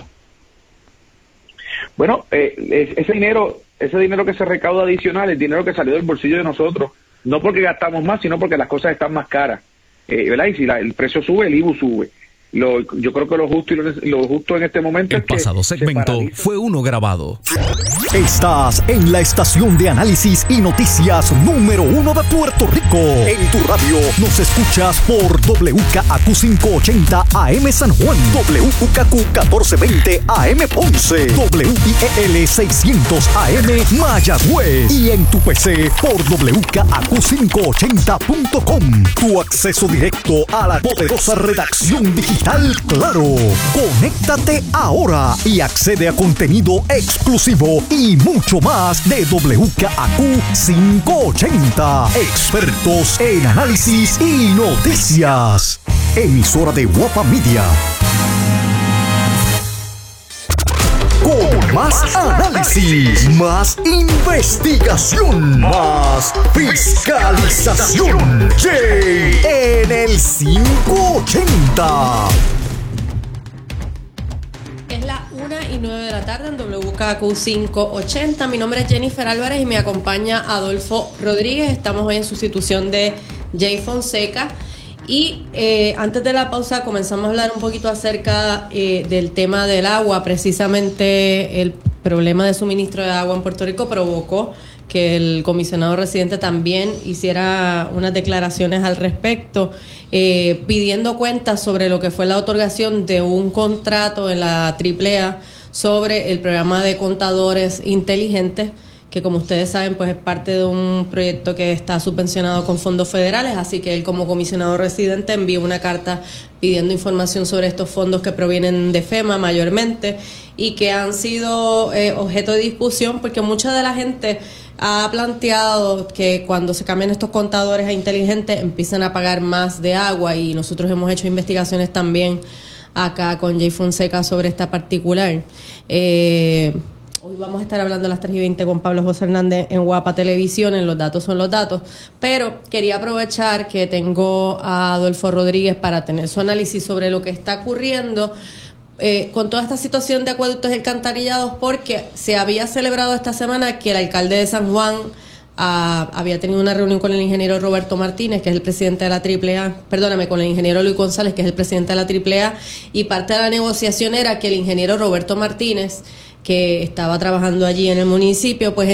[SPEAKER 12] Bueno, eh, ese dinero, ese dinero que se recauda adicional, el dinero que salió del bolsillo de nosotros, no porque gastamos más, sino porque las cosas están más caras, eh, ¿verdad? Y si la, el precio sube, el I B U sube. Lo, yo creo que lo justo y lo, lo justo en este momento
[SPEAKER 6] el
[SPEAKER 12] es que
[SPEAKER 6] pasado segmento fue uno grabado.
[SPEAKER 3] Estás en la estación de análisis y noticias número uno de Puerto Rico. En tu radio nos escuchas por W K A Q quinientos ochenta A M San Juan, W U K Q catorce veinte A M Ponce, W I E L seiscientos A M Mayagüez y en tu P C por W K A Q quinientos ochenta punto com. Tu acceso directo a la poderosa redacción digital Claro. Conéctate ahora y accede a contenido exclusivo y mucho más de W K A Q quinientos ochenta. Expertos en análisis y noticias. Emisora de Guapa Media. Con más análisis, más investigación, más fiscalización. Jay en el quinientos ochenta.
[SPEAKER 13] Es la una y nueve de la tarde en W K A Q quinientos ochenta. Mi nombre es Jennifer Álvarez y me acompaña Adolfo Rodríguez. Estamos hoy en sustitución de Jay Fonseca. Y eh, antes de la pausa comenzamos a hablar un poquito acerca eh, del tema del agua. Precisamente el problema de suministro de agua en Puerto Rico provocó que el comisionado residente también hiciera unas declaraciones al respecto, eh, pidiendo cuentas sobre lo que fue la otorgación de un contrato en la triple A sobre el programa de contadores inteligentes, que como ustedes saben pues es parte de un proyecto que está subvencionado con fondos federales, así que él como comisionado residente envió una carta pidiendo información sobre estos fondos que provienen de FEMA mayormente y que han sido eh, objeto de discusión porque mucha de la gente ha planteado que cuando se cambien estos contadores a inteligentes empiezan a pagar más de agua, y nosotros hemos hecho investigaciones también acá con Jay Fonseca sobre esta particular. Eh, hoy vamos a estar hablando a las tres y veinte con Pablo José Hernández en Guapa Televisión, en Los Datos Son Los Datos, pero quería aprovechar que tengo a Adolfo Rodríguez para tener su análisis sobre lo que está ocurriendo eh, con toda esta situación de acueductos y alcantarillados, porque se había celebrado esta semana que el alcalde de San Juan Uh, había tenido una reunión con el ingeniero Roberto Martínez, que es el presidente de la triple A, perdóname, con el ingeniero Luis González, que es el presidente de la triple A, y parte de la negociación era que el ingeniero Roberto Martínez, que estaba trabajando allí en el municipio, pues